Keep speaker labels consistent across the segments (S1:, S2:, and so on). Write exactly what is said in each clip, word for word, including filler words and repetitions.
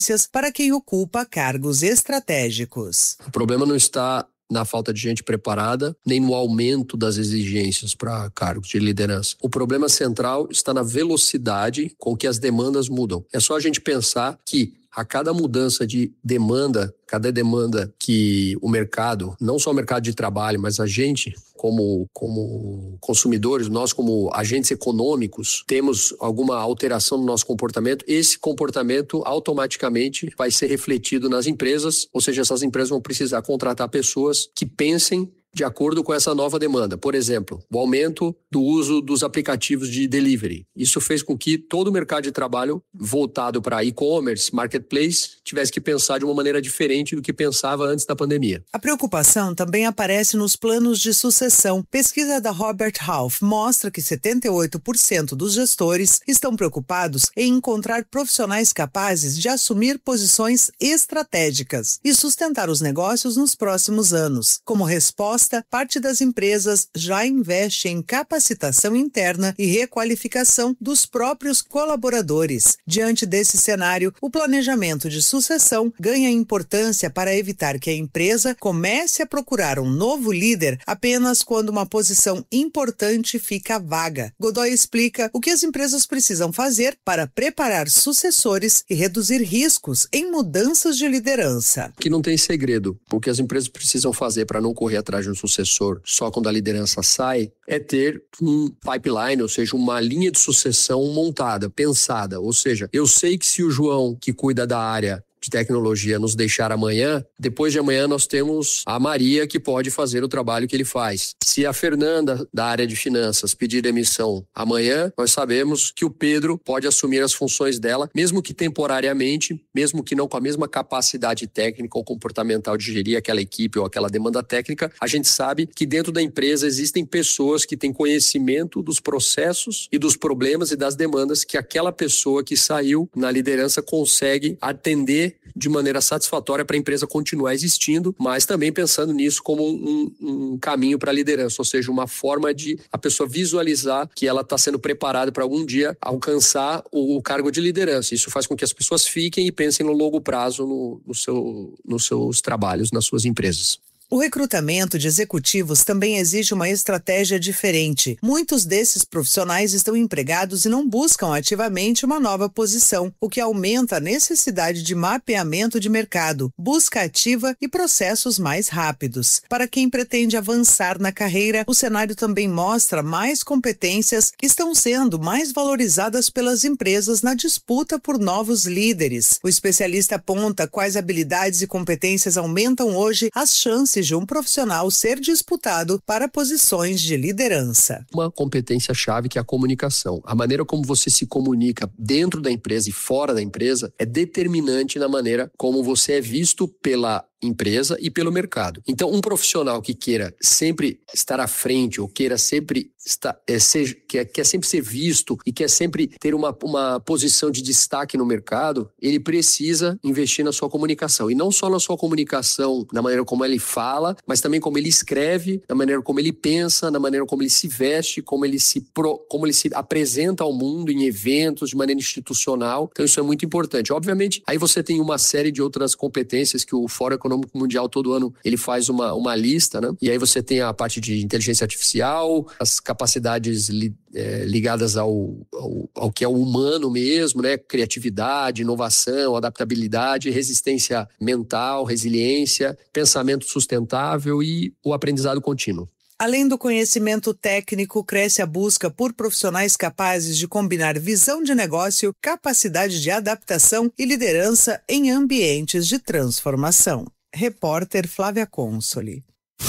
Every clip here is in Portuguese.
S1: para quem ocupa cargos estratégicos.
S2: O problema não está na falta de gente preparada, nem no aumento das exigências para cargos de liderança. O problema central está na velocidade com que as demandas mudam. É só a gente pensar que a cada mudança de demanda, cada demanda que o mercado, não só o mercado de trabalho, mas a gente, como, como consumidores, nós como agentes econômicos, temos alguma alteração no nosso comportamento, esse comportamento automaticamente vai ser refletido nas empresas, ou seja, essas empresas vão precisar contratar pessoas que pensem de acordo com essa nova demanda. Por exemplo, o aumento do uso dos aplicativos de delivery. Isso fez com que todo o mercado de trabalho voltado para e-commerce, marketplace, tivesse que pensar de uma maneira diferente do que pensava antes da pandemia.
S1: A preocupação também aparece nos planos de sucessão. Pesquisa da Robert Half mostra que setenta e oito por cento dos gestores estão preocupados em encontrar profissionais capazes de assumir posições estratégicas e sustentar os negócios nos próximos anos. Como resposta, parte das empresas já investe em capacitação interna e requalificação dos próprios colaboradores. Diante desse cenário, o planejamento de sucessão ganha importância para evitar que a empresa comece a procurar um novo líder apenas quando uma posição importante fica vaga. Godoy explica o que as empresas precisam fazer para preparar sucessores e reduzir riscos em mudanças de liderança.
S2: Que não tem segredo. O que as empresas precisam fazer para não correr atrás de um sucessor só quando a liderança sai, é ter um pipeline, ou seja, uma linha de sucessão montada, pensada. Ou seja, eu sei que se o João, que cuida da área de tecnologia, nos deixar amanhã, depois de amanhã nós temos a Maria que pode fazer o trabalho que ele faz. Se a Fernanda, da área de finanças, pedir demissão amanhã, nós sabemos que o Pedro pode assumir as funções dela, mesmo que temporariamente, mesmo que não com a mesma capacidade técnica ou comportamental de gerir aquela equipe ou aquela demanda técnica. A gente sabe que dentro da empresa existem pessoas que têm conhecimento dos processos e dos problemas e das demandas que aquela pessoa que saiu na liderança consegue atender de maneira satisfatória para a empresa continuar existindo, mas também pensando nisso como um, um caminho para a liderança, ou seja, uma forma de a pessoa visualizar que ela está sendo preparada para algum dia alcançar o, o cargo de liderança. Isso faz com que as pessoas fiquem e pensem no longo prazo no, no seu, nos seus trabalhos, nas suas empresas.
S1: O recrutamento de executivos também exige uma estratégia diferente. Muitos desses profissionais estão empregados e não buscam ativamente uma nova posição, o que aumenta a necessidade de mapeamento de mercado, busca ativa e processos mais rápidos. Para quem pretende avançar na carreira, o cenário também mostra mais competências que estão sendo mais valorizadas pelas empresas na disputa por novos líderes. O especialista aponta quais habilidades e competências aumentam hoje as chances de um profissional ser disputado para posições de liderança.
S2: Uma competência-chave que é a comunicação. A maneira como você se comunica dentro da empresa e fora da empresa é determinante na maneira como você é visto pela empresa e pelo mercado. Então, um profissional que queira sempre estar à frente ou queira sempre estar, é, seja, quer, quer sempre ser visto e quer sempre ter uma, uma posição de destaque no mercado, ele precisa investir na sua comunicação. E não só na sua comunicação, na maneira como ele fala, mas também como ele escreve, na maneira como ele pensa, na maneira como ele se veste, como ele se, pro, como ele se apresenta ao mundo em eventos, de maneira institucional. Então, isso é muito importante. Obviamente, aí você tem uma série de outras competências que o Fórum Econômico Mundial todo ano ele faz uma, uma lista, né? E aí você tem a parte de inteligência artificial, as capacidades li, é, ligadas ao, ao, ao que é o humano mesmo, né? Criatividade, inovação, adaptabilidade, resistência mental, resiliência, pensamento sustentável e o aprendizado contínuo.
S1: Além do conhecimento técnico, cresce a busca por profissionais capazes de combinar visão de negócio, capacidade de adaptação e liderança em ambientes de transformação. Repórter Flávia Consoli.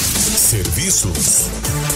S3: Serviços.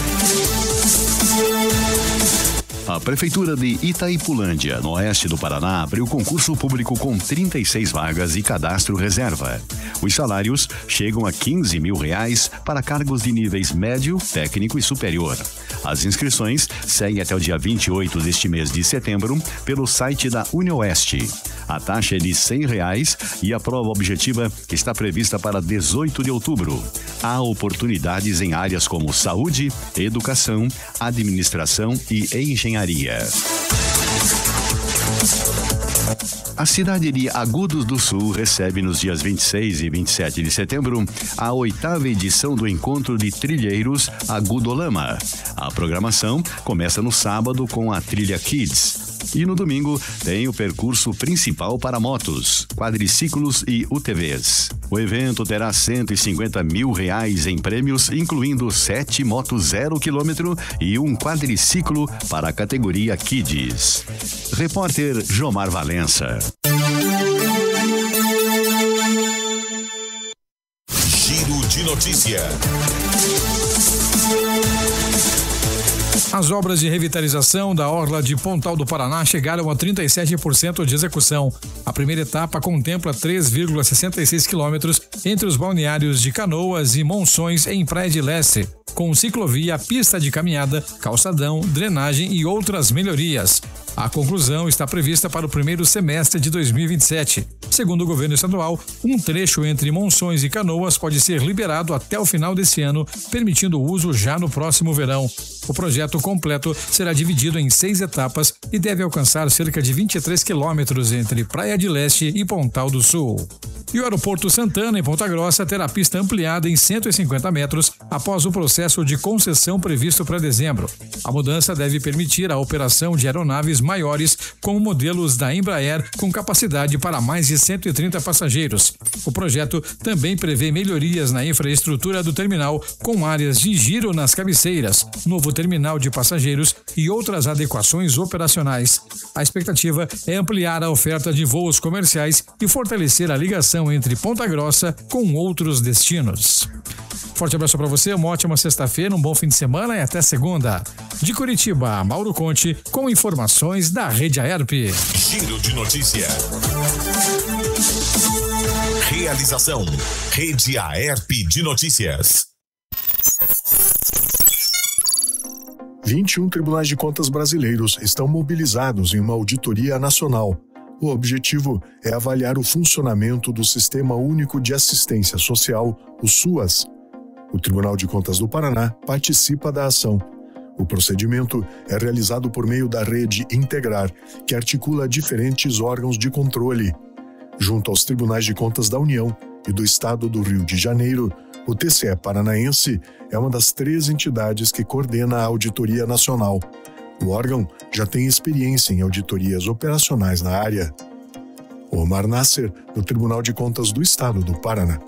S3: A Prefeitura de Itaipulândia, no oeste do Paraná, abriu concurso público com trinta e seis vagas e cadastro reserva. Os salários chegam a quinze mil reais para cargos de níveis médio, técnico e superior. As inscrições seguem até o dia vinte e oito deste mês de setembro pelo site da UniOeste. A taxa é de cem reais e a prova objetiva está prevista para dezoito de outubro. Há oportunidades em áreas como saúde, educação, administração e engenharia. A cidade de Agudos do Sul recebe nos dias vinte e seis e vinte e sete de setembro a oitava edição do Encontro de Trilheiros Agudolama. A programação começa no sábado com a Trilha Kids. E no domingo tem o percurso principal para motos, quadriciclos e U T Vs. O evento terá cento e cinquenta mil reais em prêmios, incluindo sete motos zero quilômetro e um quadriciclo para a categoria Kids. Repórter Jomar Valença.
S4: Giro de notícia.
S5: As obras de revitalização da orla de Pontal do Paraná chegaram a trinta e sete por cento de execução. A primeira etapa contempla três vírgula sessenta e seis quilômetros entre os balneários de Canoas e Monções em Praia de Leste, com ciclovia, pista de caminhada, calçadão, drenagem e outras melhorias. A conclusão está prevista para o primeiro semestre de dois mil e vinte e sete. Segundo o governo estadual, um trecho entre Monções e Canoas pode ser liberado até o final desse ano, permitindo o uso já no próximo verão. O projeto completo será dividido em seis etapas e deve alcançar cerca de vinte e três quilômetros entre Praia de Leste e Pontal do Sul. E o Aeroporto Santana, em Ponta Grossa, terá pista ampliada em cento e cinquenta metros após o processo de concessão previsto para dezembro. A mudança deve permitir a operação de aeronaves maiores, como modelos da Embraer, com capacidade para mais de cento e trinta passageiros. O projeto também prevê melhorias na infraestrutura do terminal, com áreas de giro nas cabeceiras, novo terminal de passageiros e outras adequações operacionais. A expectativa é ampliar a oferta de voos comerciais e fortalecer a ligação entre Ponta Grossa com outros destinos. Forte abraço para você, uma ótima sexta-feira, um bom fim de semana e até segunda. De Curitiba, Mauro Conte, com informações da Rede Aerp.
S4: Giro de notícia. Realização, Rede Aerp de Notícias.
S6: vinte e um tribunais de contas brasileiros estão mobilizados em uma auditoria nacional. O objetivo é avaliar o funcionamento do Sistema Único de Assistência Social, o SUAS. O Tribunal de Contas do Paraná participa da ação. O procedimento é realizado por meio da rede Integrar, que articula diferentes órgãos de controle. Junto aos Tribunais de Contas da União e do Estado do Rio de Janeiro, o T C E Paranaense é uma das três entidades que coordena a Auditoria Nacional. O órgão já tem experiência em auditorias operacionais na área. Omar Nasser, do Tribunal de Contas do Estado do Paraná.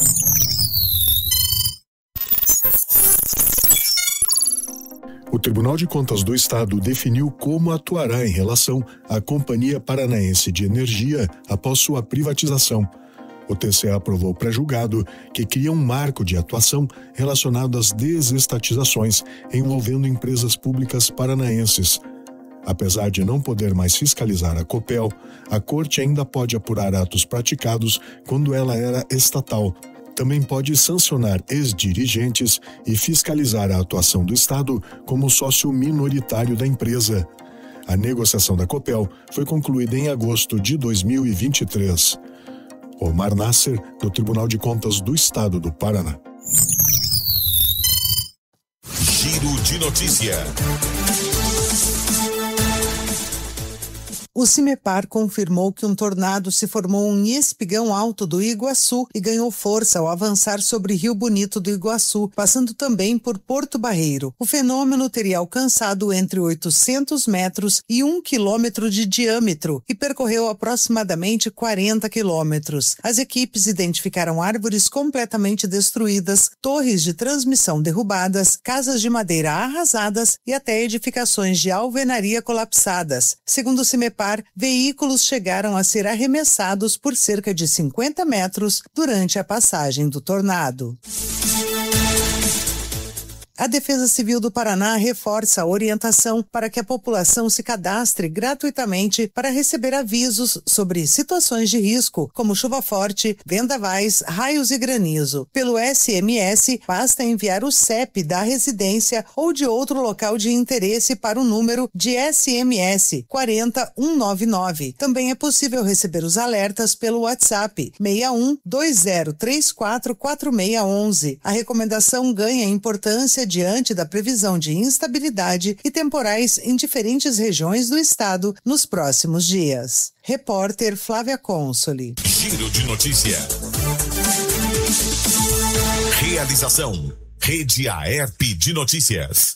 S6: O Tribunal de Contas do Estado definiu como atuará em relação à Companhia Paranaense de Energia após sua privatização. O T C E aprovou pré-julgado que cria um marco de atuação relacionado às desestatizações envolvendo empresas públicas paranaenses. Apesar de não poder mais fiscalizar a Copel, a Corte ainda pode apurar atos praticados quando ela era estatal. Também pode sancionar ex-dirigentes e fiscalizar a atuação do Estado como sócio minoritário da empresa. A negociação da Copel foi concluída em agosto de dois mil e vinte e três. Omar Nasser, do Tribunal de Contas do Estado do Paraná.
S4: Giro de notícia.
S1: O Cimepar confirmou que um tornado se formou em Espigão Alto do Iguaçu e ganhou força ao avançar sobre Rio Bonito do Iguaçu, passando também por Porto Barreiro. O fenômeno teria alcançado entre oitocentos metros e um quilômetro de diâmetro e percorreu aproximadamente quarenta quilômetros. As equipes identificaram árvores completamente destruídas, torres de transmissão derrubadas, casas de madeira arrasadas e até edificações de alvenaria colapsadas. Segundo o Cimepar, veículos chegaram a ser arremessados por cerca de cinquenta metros durante a passagem do tornado. A Defesa Civil do Paraná reforça a orientação para que a população se cadastre gratuitamente para receber avisos sobre situações de risco, como chuva forte, vendavais, raios e granizo. Pelo S M S, basta enviar o C E P da residência ou de outro local de interesse para o número de S M S quatro zero um nove nove. Também é possível receber os alertas pelo WhatsApp seis um dois zero três quatro quatro seis um um. A recomendação ganha importância diante da previsão de instabilidade e temporais em diferentes regiões do estado nos próximos dias. Repórter Flávia Consoli.
S4: Giro de notícia. Realização Rede Aerp de Notícias.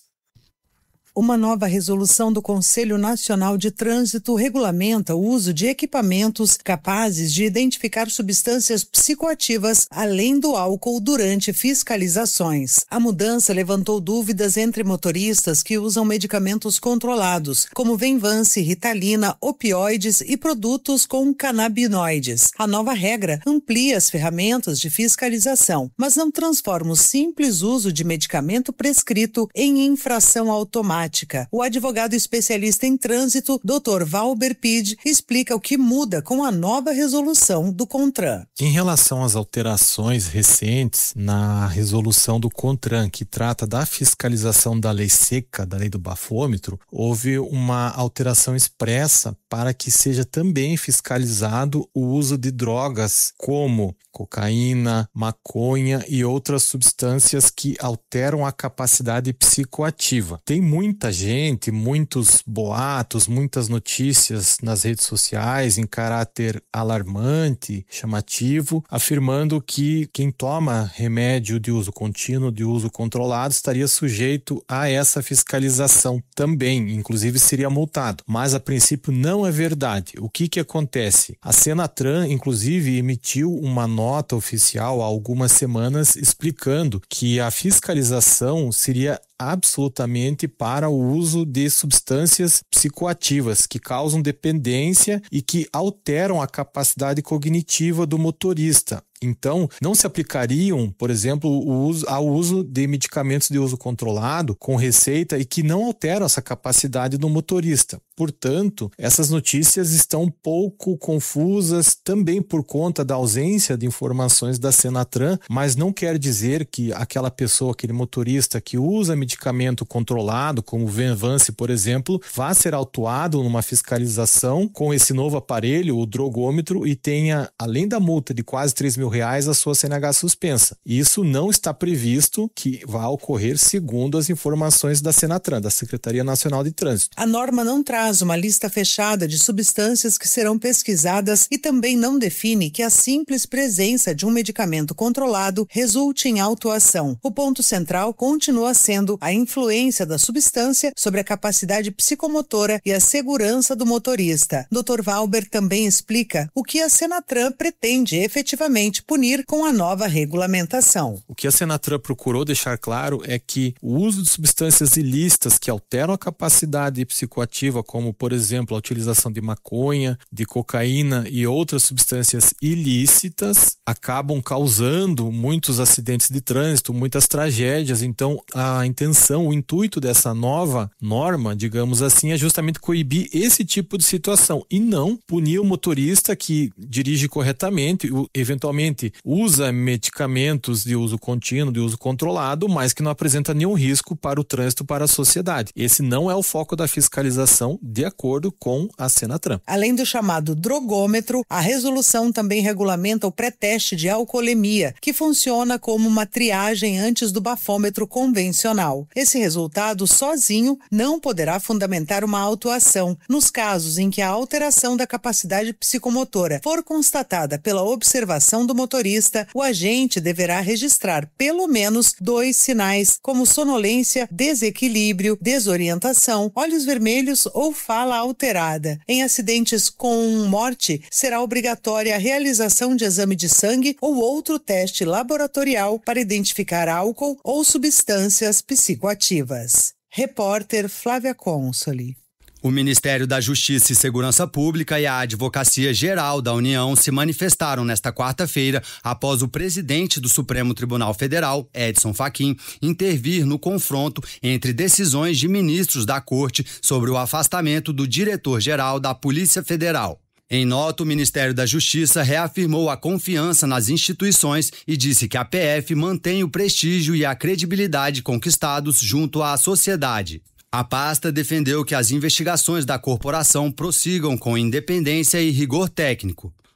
S1: Uma nova resolução do Conselho Nacional de Trânsito regulamenta o uso de equipamentos capazes de identificar substâncias psicoativas além do álcool durante fiscalizações. A mudança levantou dúvidas entre motoristas que usam medicamentos controlados, como Venvance, Ritalina, opioides e produtos com canabinoides. A nova regra amplia as ferramentas de fiscalização, mas não transforma o simples uso de medicamento prescrito em infração automática. O advogado especialista em trânsito, doutor Valber Pide, explica o que muda com a nova resolução do CONTRAN.
S7: Em relação às alterações recentes na resolução do CONTRAN, que trata da fiscalização da lei seca, da lei do bafômetro, houve uma alteração expressa para que seja também fiscalizado o uso de drogas como cocaína, maconha e outras substâncias que alteram a capacidade psicoativa. Tem muita gente, muitos boatos, muitas notícias nas redes sociais em caráter alarmante, chamativo, afirmando que quem toma remédio de uso contínuo, de uso controlado, estaria sujeito a essa fiscalização também, inclusive seria multado. Mas a princípio não é verdade. O que que acontece? A Senatran, inclusive, emitiu uma nota oficial há algumas semanas explicando que a fiscalização seria absolutamente para o uso de substâncias psicoativas que causam dependência e que alteram a capacidade cognitiva do motorista. Então, não se aplicariam, por exemplo, o uso, ao uso de medicamentos de uso controlado com receita e que não alteram essa capacidade do motorista. Portanto, essas notícias estão um pouco confusas também por conta da ausência de informações da Senatran, mas não quer dizer que aquela pessoa, aquele motorista que usa medicamento controlado, como o Venvance, por exemplo, vá ser autuado numa fiscalização com esse novo aparelho, o drogômetro, e tenha, além da multa de quase três mil reais, a sua C N H suspensa. Isso não está previsto que vá ocorrer segundo as informações da Senatran, da Secretaria Nacional de Trânsito.
S1: A norma não traz uma lista fechada de substâncias que serão pesquisadas e também não define que a simples presença de um medicamento controlado resulte em autuação. O ponto central continua sendo a influência da substância sobre a capacidade psicomotora e a segurança do motorista. doutor Valber também explica o que a Senatran pretende efetivamente punir com a nova regulamentação.
S7: O que a Senatran procurou deixar claro é que o uso de substâncias ilícitas que alteram a capacidade psicoativa, como, por exemplo, a utilização de maconha, de cocaína e outras substâncias ilícitas, acabam causando muitos acidentes de trânsito, muitas tragédias. Então, a intenção, o intuito dessa nova norma, digamos assim, é justamente coibir esse tipo de situação e não punir o motorista que dirige corretamente, eventualmente usa medicamentos de uso contínuo, de uso controlado, mas que não apresenta nenhum risco para o trânsito, para a sociedade. Esse não é o foco da fiscalização, de acordo com a Senatran.
S1: Além do chamado drogômetro, a resolução também regulamenta o pré-teste de alcoolemia, que funciona como uma triagem antes do bafômetro convencional. Esse resultado sozinho não poderá fundamentar uma autuação. Nos casos em que a alteração da capacidade psicomotora for constatada pela observação do motorista, o agente deverá registrar pelo menos dois sinais, como sonolência, desequilíbrio, desorientação, olhos vermelhos ou fala alterada. Em acidentes com morte, será obrigatória a realização de exame de sangue ou outro teste laboratorial para identificar álcool ou substâncias psicoativas. Repórter Flávia Consoli.
S8: O Ministério da Justiça e Segurança Pública e a Advocacia Geral da União se manifestaram nesta quarta-feira após o presidente do Supremo Tribunal Federal, Edson Fachin, intervir no confronto entre decisões de ministros da Corte sobre o afastamento do diretor-geral da Polícia Federal. Em nota, o Ministério da Justiça reafirmou a confiança nas instituições e disse que a P F mantém o prestígio e a credibilidade conquistados junto à sociedade. A pasta defendeu que as investigações da corporação prossigam com independência e rigor técnico.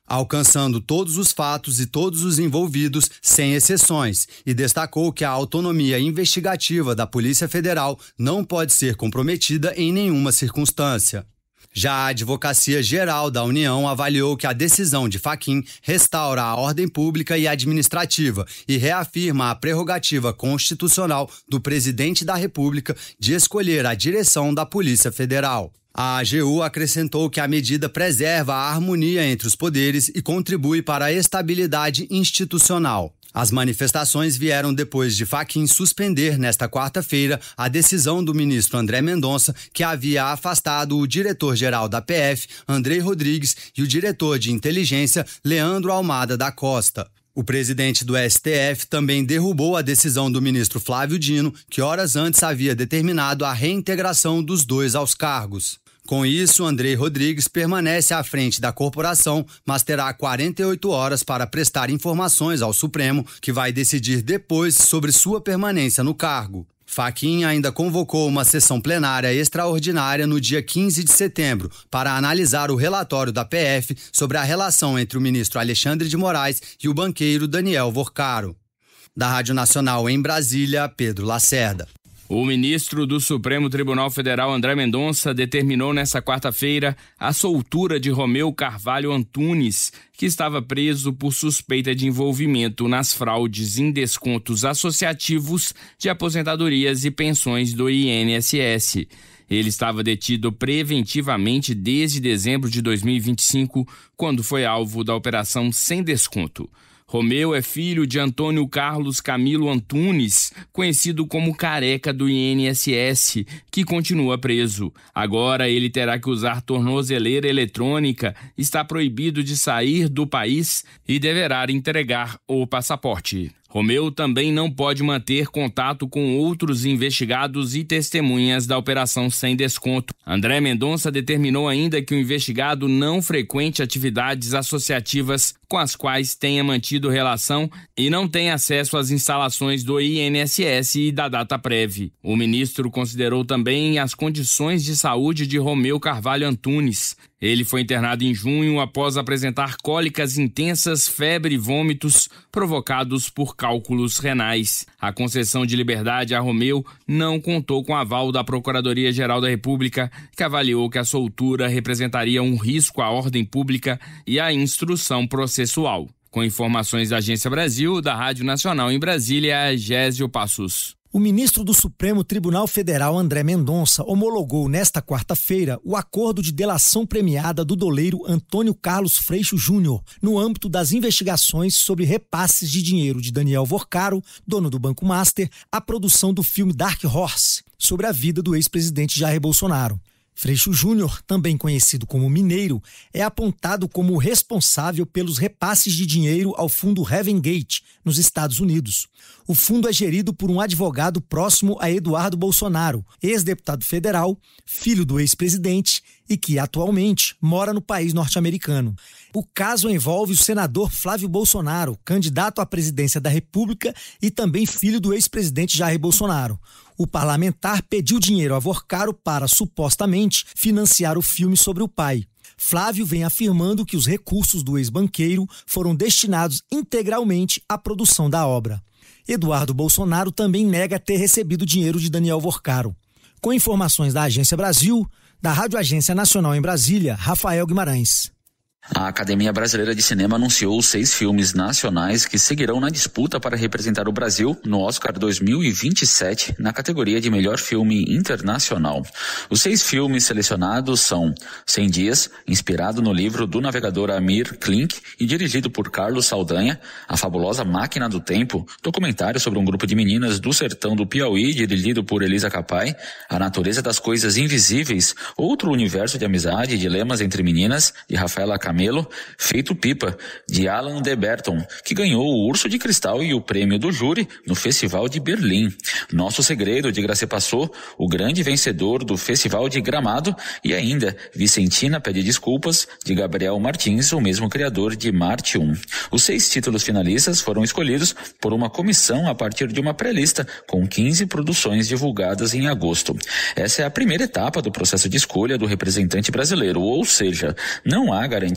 S8: alcançando todos os fatos e todos os envolvidos, sem exceções, e destacou que a autonomia investigativa da Polícia Federal não pode ser comprometida em nenhuma circunstância. Já a Advocacia Geral da União avaliou que a decisão de Fachin restaura a ordem pública e administrativa e reafirma a prerrogativa constitucional do presidente da República de escolher a direção da Polícia Federal. A A G U acrescentou que a medida preserva a harmonia entre os poderes e contribui para a estabilidade institucional. As manifestações vieram depois de Fachin suspender, nesta quarta-feira, a decisão do ministro André Mendonça, que havia afastado o diretor-geral da P F, Andrei Rodrigues, e o diretor de inteligência, Leandro Almada da Costa. O presidente do S T F também derrubou a decisão do ministro Flávio Dino, que horas antes havia determinado a reintegração dos dois aos cargos. Com isso, Andrei Rodrigues permanece à frente da corporação, mas terá quarenta e oito horas para prestar informações ao Supremo, que vai decidir depois sobre sua permanência no cargo. Fachin ainda convocou uma sessão plenária extraordinária no dia quinze de setembro para analisar o relatório da P F sobre a relação entre o ministro Alexandre de Moraes e o banqueiro Daniel Vorcaro. Da Rádio Nacional em Brasília, Pedro Lacerda.
S9: O ministro do Supremo Tribunal Federal, André Mendonça, determinou nesta quarta-feira a soltura de Romeu Carvalho Antunes, que estava preso por suspeita de envolvimento nas fraudes em descontos associativos de aposentadorias e pensões do I N S S. Ele estava detido preventivamente desde dezembro de dois mil e vinte e cinco, quando foi alvo da Operação Sem Desconto. Romeu é filho de Antônio Carlos Camilo Antunes, conhecido como Careca do I N S S, que continua preso. Agora ele terá que usar tornozeleira eletrônica, está proibido de sair do país e deverá entregar o passaporte. Romeu também não pode manter contato com outros investigados e testemunhas da Operação Sem Desconto. André Mendonça determinou ainda que o investigado não frequente atividades associativas com as quais tenha mantido relação e não tenha acesso às instalações do I N S S e da Dataprev. O ministro considerou também as condições de saúde de Romeu Carvalho Antunes. Ele foi internado em junho após apresentar cólicas intensas, febre e vômitos provocados por cálculos renais. A concessão de liberdade a Romeu não contou com aval da Procuradoria-Geral da República, que avaliou que a soltura representaria um risco à ordem pública e à instrução processual. Com informações da Agência Brasil, da Rádio Nacional em Brasília, Gésio Passos.
S10: O ministro do Supremo Tribunal Federal, André Mendonça, homologou nesta quarta-feira o acordo de delação premiada do doleiro Antônio Carlos Freixo Júnior, no âmbito das investigações sobre repasses de dinheiro de Daniel Vorcaro, dono do Banco Master, à produção do filme Dark Horse, sobre a vida do ex-presidente Jair Bolsonaro. Freixo Júnior, também conhecido como Mineiro, é apontado como o responsável pelos repasses de dinheiro ao fundo Heaven Gate, nos Estados Unidos. O fundo é gerido por um advogado próximo a Eduardo Bolsonaro, ex-deputado federal, filho do ex-presidente e que, atualmente, mora no país norte-americano. O caso envolve o senador Flávio Bolsonaro, candidato à presidência da República e também filho do ex-presidente Jair Bolsonaro. O parlamentar pediu dinheiro a Vorcaro para, supostamente, financiar o filme sobre o pai. Flávio vem afirmando que os recursos do ex-banqueiro foram destinados integralmente à produção da obra. Eduardo Bolsonaro também nega ter recebido dinheiro de Daniel Vorcaro. Com informações da Agência Brasil, da Rádio Agência Nacional em Brasília, Rafael Guimarães.
S11: A Academia Brasileira de Cinema anunciou seis filmes nacionais que seguirão na disputa para representar o Brasil no Oscar dois mil e vinte e sete, na categoria de melhor filme internacional. Os seis filmes selecionados são cem dias, inspirado no livro do navegador Amir Klink e dirigido por Carlos Saldanha, A Fabulosa Máquina do Tempo, documentário sobre um grupo de meninas do sertão do Piauí, dirigido por Elisa Capai, A Natureza das Coisas Invisíveis, outro universo de amizade e dilemas entre meninas, de Rafaela Camelo, Feito Pipa, de Alan de Berton, que ganhou o Urso de Cristal e o prêmio do júri no Festival de Berlim. Nosso Segredo, de Grace Passou, o grande vencedor do Festival de Gramado, e ainda Vicentina Pede Desculpas, de Gabriel Martins, o mesmo criador de Marte um. Os seis títulos finalistas foram escolhidos por uma comissão a partir de uma pré-lista com quinze produções divulgadas em agosto. Essa é a primeira etapa do processo de escolha do representante brasileiro, ou seja, não há garantia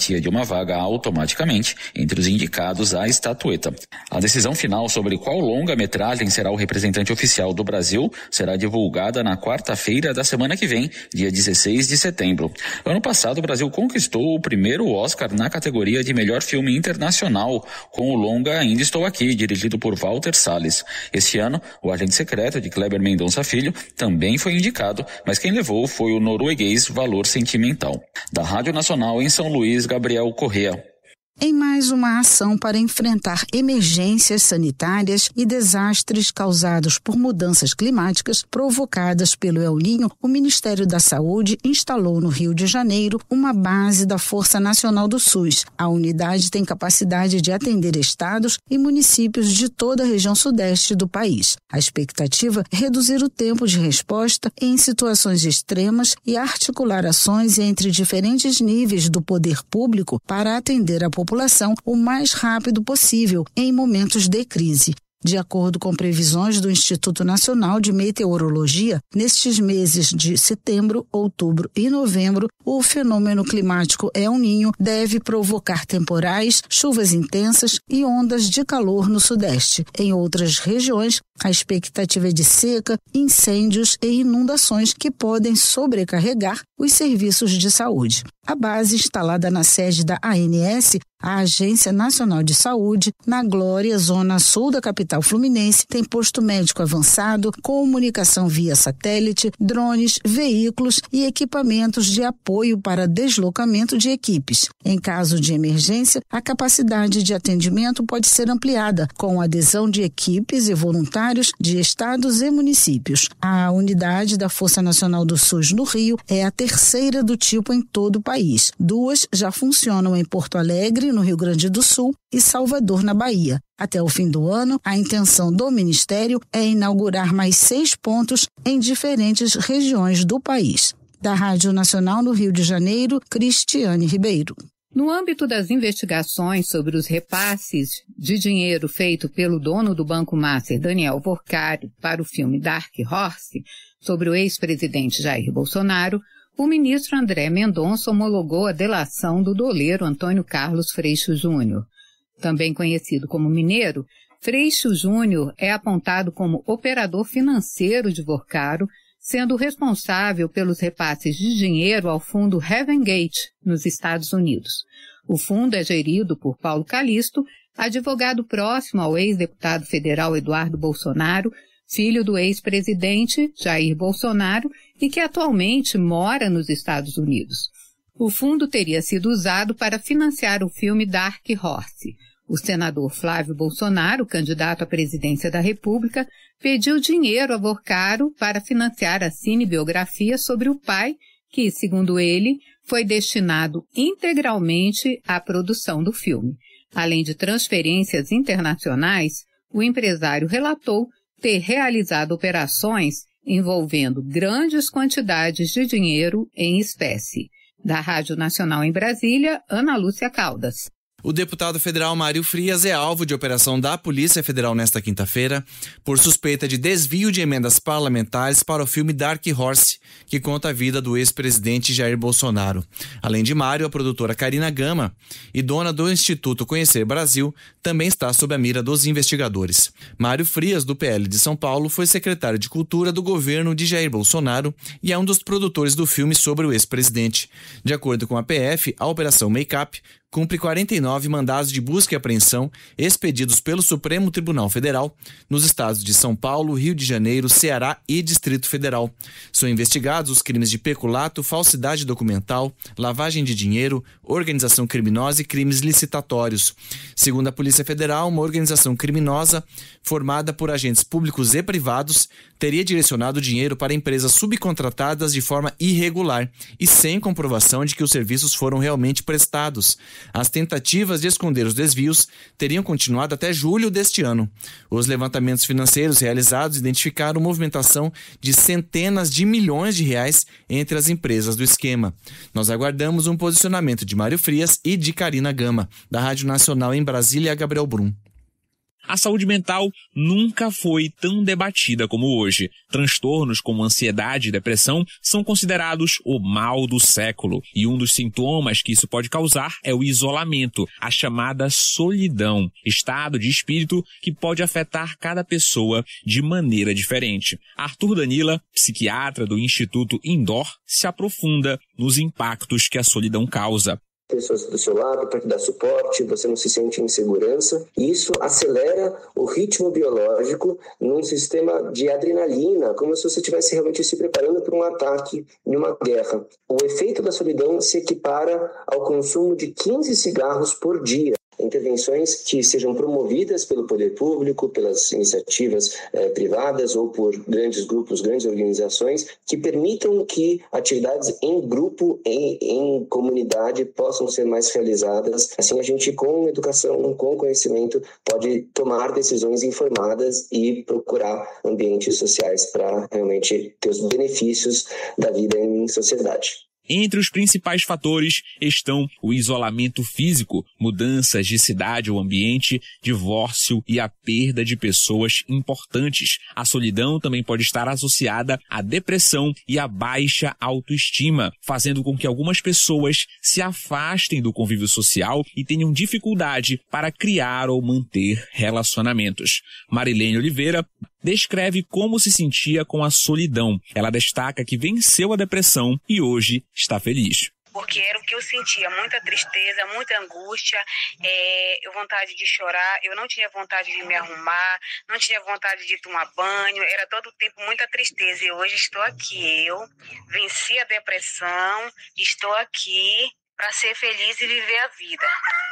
S11: garantia de uma vaga automaticamente entre os indicados à estatueta. A decisão final sobre qual longa-metragem será o representante oficial do Brasil será divulgada na quarta-feira da semana que vem, dia dezesseis de setembro. Ano passado, o Brasil conquistou o primeiro Oscar na categoria de melhor filme internacional, com o longa Ainda Estou Aqui, dirigido por Walter Salles. Este ano, o Agente Secreto, de Kleber Mendonça Filho, também foi indicado, mas quem levou foi o norueguês Valor Sentimental. Da Rádio Nacional em São Luís, Gabriel Correa.
S12: Em mais uma ação para enfrentar emergências sanitárias e desastres causados por mudanças climáticas provocadas pelo El Niño, o Ministério da Saúde instalou no Rio de Janeiro uma base da Força Nacional do SUS. A unidade tem capacidade de atender estados e municípios de toda a região sudeste do país. A expectativa é reduzir o tempo de resposta em situações extremas e articular ações entre diferentes níveis do poder público para atender a população população o mais rápido possível em momentos de crise. De acordo com previsões do Instituto Nacional de Meteorologia, nestes meses de setembro, outubro e novembro, o fenômeno climático El Niño deve provocar temporais, chuvas intensas e ondas de calor no sudeste. Em outras regiões, a expectativa é de seca, incêndios e inundações que podem sobrecarregar os serviços de saúde. A base instalada na sede da A N S, a Agência Nacional de Saúde, na Glória, zona sul da capital fluminense, tem posto médico avançado, comunicação via satélite, drones, veículos e equipamentos de apoio para deslocamento de equipes. Em caso de emergência, a capacidade de atendimento pode ser ampliada, com adesão de equipes e voluntários de estados e municípios. A unidade da Força Nacional do SUS no Rio é a terceira do tipo em todo o país. Duas já funcionam em Porto Alegre, no Rio Grande do Sul, e Salvador, na Bahia. Até o fim do ano, a intenção do Ministério é inaugurar mais seis pontos em diferentes regiões do país. Da Rádio Nacional no Rio de Janeiro, Cristiane Ribeiro.
S13: No âmbito das investigações sobre os repasses de dinheiro feito pelo dono do Banco Master, Daniel Vorcari, para o filme Dark Horse, sobre o ex-presidente Jair Bolsonaro, o ministro André Mendonça homologou a delação do doleiro Antônio Carlos Freixo Júnior. Também conhecido como Mineiro, Freixo Júnior é apontado como operador financeiro de Vorcaro, sendo responsável pelos repasses de dinheiro ao fundo Heaven Gate, nos Estados Unidos. O fundo é gerido por Paulo Calisto, advogado próximo ao ex-deputado federal Eduardo Bolsonaro, filho do ex-presidente Jair Bolsonaro e que atualmente mora nos Estados Unidos. O fundo teria sido usado para financiar o filme Dark Horse. O senador Flávio Bolsonaro, candidato à presidência da República, pediu dinheiro a Vorcaro para financiar a cinebiografia sobre o pai, que, segundo ele, foi destinado integralmente à produção do filme. Além de transferências internacionais, o empresário relatou ter realizado operações envolvendo grandes quantidades de dinheiro em espécie. Da Rádio Nacional em Brasília, Ana Lúcia Caldas.
S14: O deputado federal Mário Frias é alvo de operação da Polícia Federal nesta quinta-feira por suspeita de desvio de emendas parlamentares para o filme Dark Horse, que conta a vida do ex-presidente Jair Bolsonaro. Além de Mário, a produtora Karina Gama e dona do Instituto Conhecer Brasil também está sob a mira dos investigadores. Mário Frias, do P L de São Paulo, foi secretário de Cultura do governo de Jair Bolsonaro e é um dos produtores do filme sobre o ex-presidente. De acordo com a P F, a Operação Make-up cumpre quarenta e nove mandados de busca e apreensão expedidos pelo Supremo Tribunal Federal nos estados de São Paulo, Rio de Janeiro, Ceará e Distrito Federal. São investigados os crimes de peculato, falsidade documental, lavagem de dinheiro, organização criminosa e crimes licitatórios. Segundo a Polícia Federal, uma organização criminosa formada por agentes públicos e privados teria direcionado dinheiro para empresas subcontratadas de forma irregular e sem comprovação de que os serviços foram realmente prestados. As tentativas de esconder os desvios teriam continuado até julho deste ano. Os levantamentos financeiros realizados identificaram movimentação de centenas de milhões de reais entre as empresas do esquema. Nós aguardamos um posicionamento de Mário Frias e de Karina Gama. Da Rádio Nacional em Brasília, Gabriel Brum.
S15: A saúde mental nunca foi tão debatida como hoje. Transtornos como ansiedade e depressão são considerados o mal do século. E um dos sintomas que isso pode causar é o isolamento, a chamada solidão, estado de espírito que pode afetar cada pessoa de maneira diferente. Arthur Danila, psiquiatra do Instituto Indoor, se aprofunda nos impactos que a solidão causa.
S16: Pessoas do seu lado para te dar suporte, você não se sente em segurança, e isso acelera o ritmo biológico num sistema de adrenalina, como se você estivesse realmente se preparando para um ataque em uma guerra. O efeito da solidão se equipara ao consumo de quinze cigarros por dia. Intervenções que sejam promovidas pelo poder público, pelas iniciativas eh, privadas ou por grandes grupos, grandes organizações, que permitam que atividades em grupo, em, em comunidade, possam ser mais realizadas. Assim, a gente, com educação, com conhecimento, pode tomar decisões informadas e procurar ambientes sociais para realmente ter os benefícios da vida em sociedade.
S15: Entre os principais fatores estão o isolamento físico, mudanças de cidade ou ambiente, divórcio e a perda de pessoas importantes. A solidão também pode estar associada à depressão e à baixa autoestima, fazendo com que algumas pessoas se afastem do convívio social e tenham dificuldade para criar ou manter relacionamentos. Marilene Oliveira descreve como se sentia com a solidão. Ela destaca que venceu a depressão e hoje está feliz.
S17: Porque era o que eu sentia, muita tristeza, muita angústia, é, eu vontade de chorar, eu não tinha vontade de me arrumar, não tinha vontade de tomar banho, era todo o tempo muita tristeza. E hoje estou aqui, eu venci a depressão, estou aqui para ser feliz e viver a vida.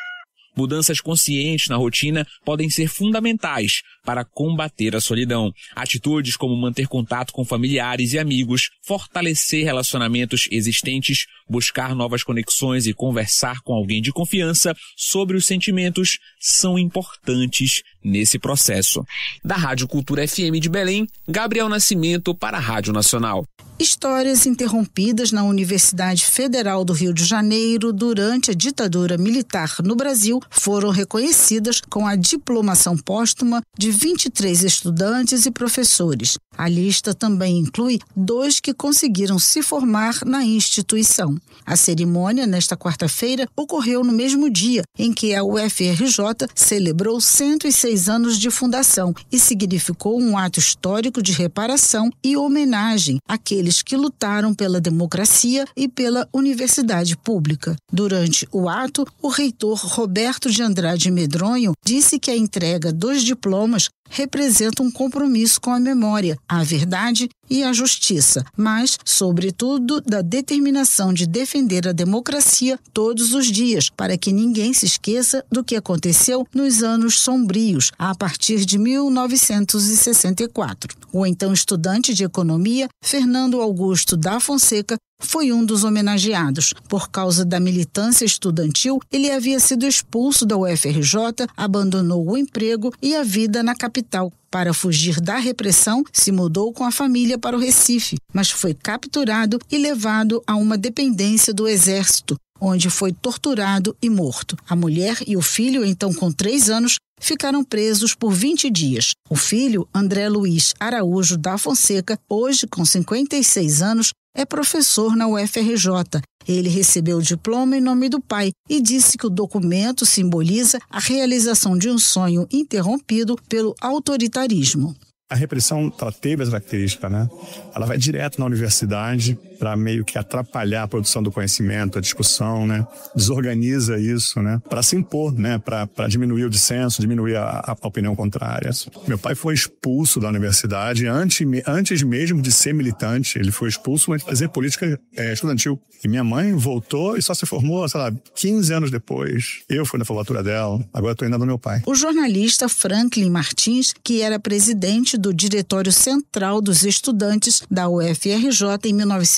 S15: Mudanças conscientes na rotina podem ser fundamentais para combater a solidão. Atitudes como manter contato com familiares e amigos, fortalecer relacionamentos existentes, buscar novas conexões e conversar com alguém de confiança sobre os sentimentos são importantes nesse processo. Da Rádio Cultura F M de Belém, Gabriel Nascimento para a Rádio Nacional.
S12: Histórias interrompidas na Universidade Federal do Rio de Janeiro durante a ditadura militar no Brasil foram reconhecidas com a diplomação póstuma de vinte e três estudantes e professores. A lista também inclui dois que conseguiram se formar na instituição. A cerimônia, nesta quarta-feira, ocorreu no mesmo dia em que a U F R J celebrou cento e seis anos de fundação e significou um ato histórico de reparação e homenagem àqueles que lutaram pela democracia e pela universidade pública. Durante o ato, o reitor Roberto de Andrade Medronho disse que a entrega dos diplomas representa um compromisso com a memória, a verdade e a justiça, mas, sobretudo, da determinação de defender a democracia todos os dias, para que ninguém se esqueça do que aconteceu nos anos sombrios, a partir de mil novecentos e sessenta e quatro. O então estudante de economia, Fernando Augusto da Fonseca, foi um dos homenageados. Por causa da militância estudantil, ele havia sido expulso da U F R J, abandonou o emprego e a vida na capital. Para fugir da repressão, se mudou com a família para o Recife, mas foi capturado e levado a uma dependência do Exército, onde foi torturado e morto. A mulher e o filho, então com três anos, ficaram presos por vinte dias. O filho, André Luiz Araújo da Fonseca, hoje com cinquenta e seis anos, é professor na U F R J. Ele recebeu o diploma em nome do pai e disse que o documento simboliza a realização de um sonho interrompido pelo autoritarismo.
S18: A repressão, ela teve essa característica, né? Ela vai direto na universidade para meio que atrapalhar a produção do conhecimento, a discussão, né? Desorganiza isso, né? Para se impor, né? Para diminuir o dissenso, diminuir a, a opinião contrária. Meu pai foi expulso da universidade antes, antes mesmo de ser militante. Ele foi expulso antes de fazer política é, estudantil. E minha mãe voltou e só se formou, sei lá, quinze anos depois. Eu fui na formatura dela, agora estou indo do meu pai.
S12: O jornalista Franklin Martins, que era presidente do Diretório Central dos Estudantes da U F R J em mil novecentos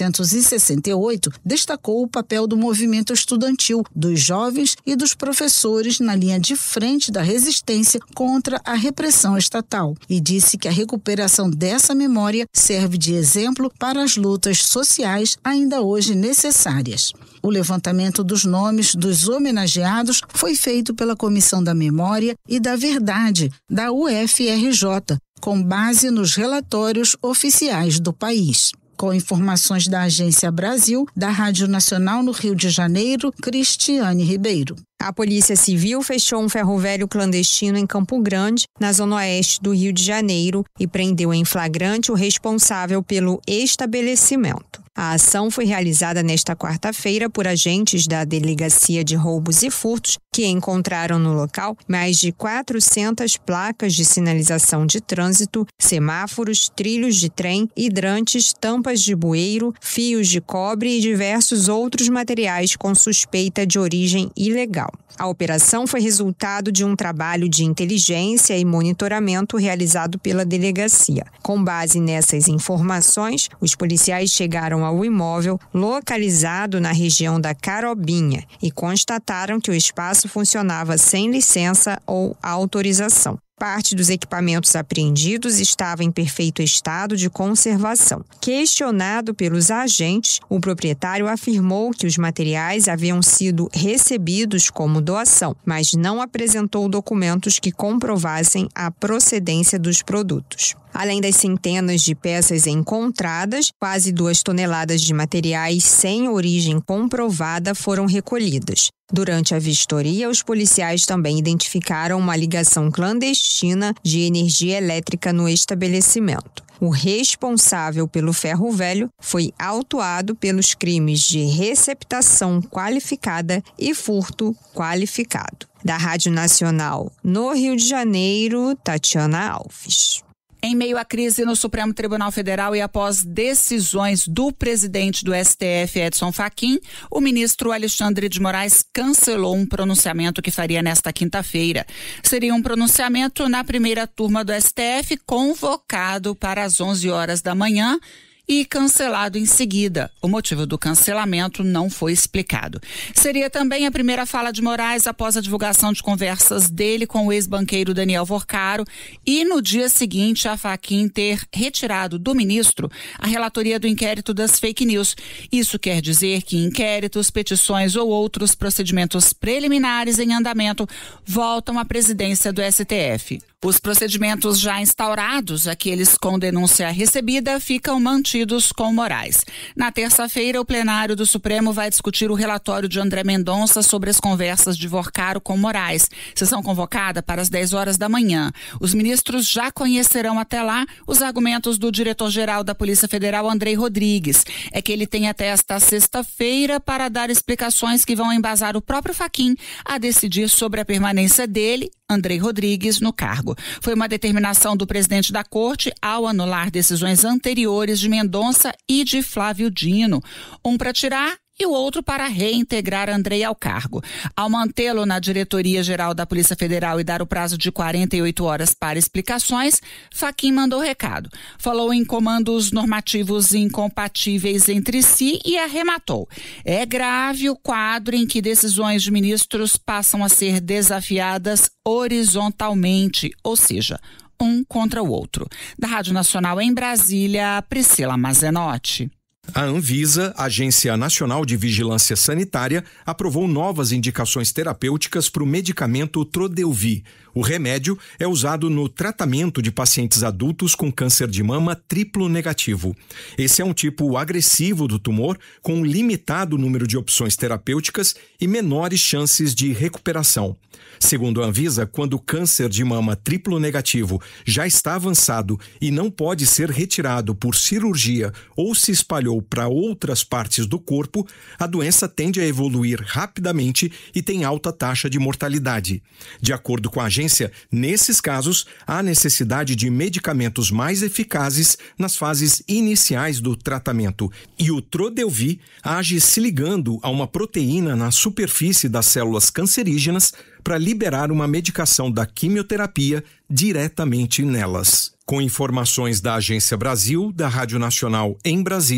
S12: novecentos e sessenta e oito, destacou o papel do movimento estudantil, dos jovens e dos professores na linha de frente da resistência contra a repressão estatal e disse que a recuperação dessa memória serve de exemplo para as lutas sociais ainda hoje necessárias. O levantamento dos nomes dos homenageados foi feito pela Comissão da Memória e da Verdade, da U F R J, com base nos relatórios oficiais do país. Com informações da Agência Brasil, da Rádio Nacional no Rio de Janeiro, Cristiane Ribeiro.
S19: A Polícia Civil fechou um ferrovelho clandestino em Campo Grande, na zona oeste do Rio de Janeiro, e prendeu em flagrante o responsável pelo estabelecimento. A ação foi realizada nesta quarta-feira por agentes da Delegacia de Roubos e Furtos, que encontraram no local mais de quatrocentas placas de sinalização de trânsito, semáforos, trilhos de trem, hidrantes, tampas de bueiro, fios de cobre e diversos outros materiais com suspeita de origem ilegal. A operação foi resultado de um trabalho de inteligência e monitoramento realizado pela delegacia. Com base nessas informações, os policiais chegaram ao imóvel localizado na região da Carobinha e constataram que o espaço funcionava sem licença ou autorização. Parte dos equipamentos apreendidos estava em perfeito estado de conservação. Questionado pelos agentes, o proprietário afirmou que os materiais haviam sido recebidos como doação, mas não apresentou documentos que comprovassem a procedência dos produtos. Além das centenas de peças encontradas, quase duas toneladas de materiais sem origem comprovada foram recolhidas. Durante a vistoria, os policiais também identificaram uma ligação clandestina de energia elétrica no estabelecimento. O responsável pelo ferro velho foi autuado pelos crimes de receptação qualificada e furto qualificado. Da Rádio Nacional no Rio de Janeiro, Tatiana Alves.
S20: Em meio à crise no Supremo Tribunal Federal e após decisões do presidente do S T F, Edson Fachin, o ministro Alexandre de Moraes cancelou um pronunciamento que faria nesta quinta-feira. Seria um pronunciamento na primeira turma do S T F, convocado para as onze horas da manhã, e cancelado em seguida. O motivo do cancelamento não foi explicado. Seria também a primeira fala de Moraes após a divulgação de conversas dele com o ex-banqueiro Daniel Vorcaro e no dia seguinte a Fachin ter retirado do ministro a relatoria do inquérito das fake news. Isso quer dizer que inquéritos, petições ou outros procedimentos preliminares em andamento voltam à presidência do S T F. Os procedimentos já instaurados, aqueles com denúncia recebida, ficam mantidos com Moraes. Na terça-feira, o plenário do Supremo vai discutir o relatório de André Mendonça sobre as conversas de Vorcaro com Moraes. Sessão convocada para as dez horas da manhã. Os ministros já conhecerão até lá os argumentos do diretor-geral da Polícia Federal, Andrei Rodrigues. É que ele tem até esta sexta-feira para dar explicações que vão embasar o próprio Fachin a decidir sobre a permanência dele, Andrei Rodrigues, no cargo. Foi uma determinação do presidente da Corte ao anular decisões anteriores de Mendonça e de Flávio Dino. Um para tirar e o outro para reintegrar Andrei ao cargo. Ao mantê-lo na diretoria-geral da Polícia Federal e dar o prazo de quarenta e oito horas para explicações, Fachin mandou recado. Falou em comandos normativos incompatíveis entre si e arrematou. É grave o quadro em que decisões de ministros passam a ser desafiadas horizontalmente, ou seja, um contra o outro. Da Rádio Nacional em Brasília, Priscila Mazenotti.
S21: A Anvisa, Agência Nacional de Vigilância Sanitária, aprovou novas indicações terapêuticas para o medicamento Trodelvy. O remédio é usado no tratamento de pacientes adultos com câncer de mama triplo negativo. Esse é um tipo agressivo do tumor, com um limitado número de opções terapêuticas e menores chances de recuperação. Segundo a Anvisa, quando o câncer de mama triplo negativo já está avançado e não pode ser retirado por cirurgia ou se espalhou para outras partes do corpo, a doença tende a evoluir rapidamente e tem alta taxa de mortalidade. De acordo com a agência, nesses casos, há necessidade de medicamentos mais eficazes nas fases iniciais do tratamento. E o Trodelvy age se ligando a uma proteína na superfície das células cancerígenas para liberar uma medicação da quimioterapia diretamente nelas. Com informações da Agência Brasil, da Rádio Nacional em Brasília,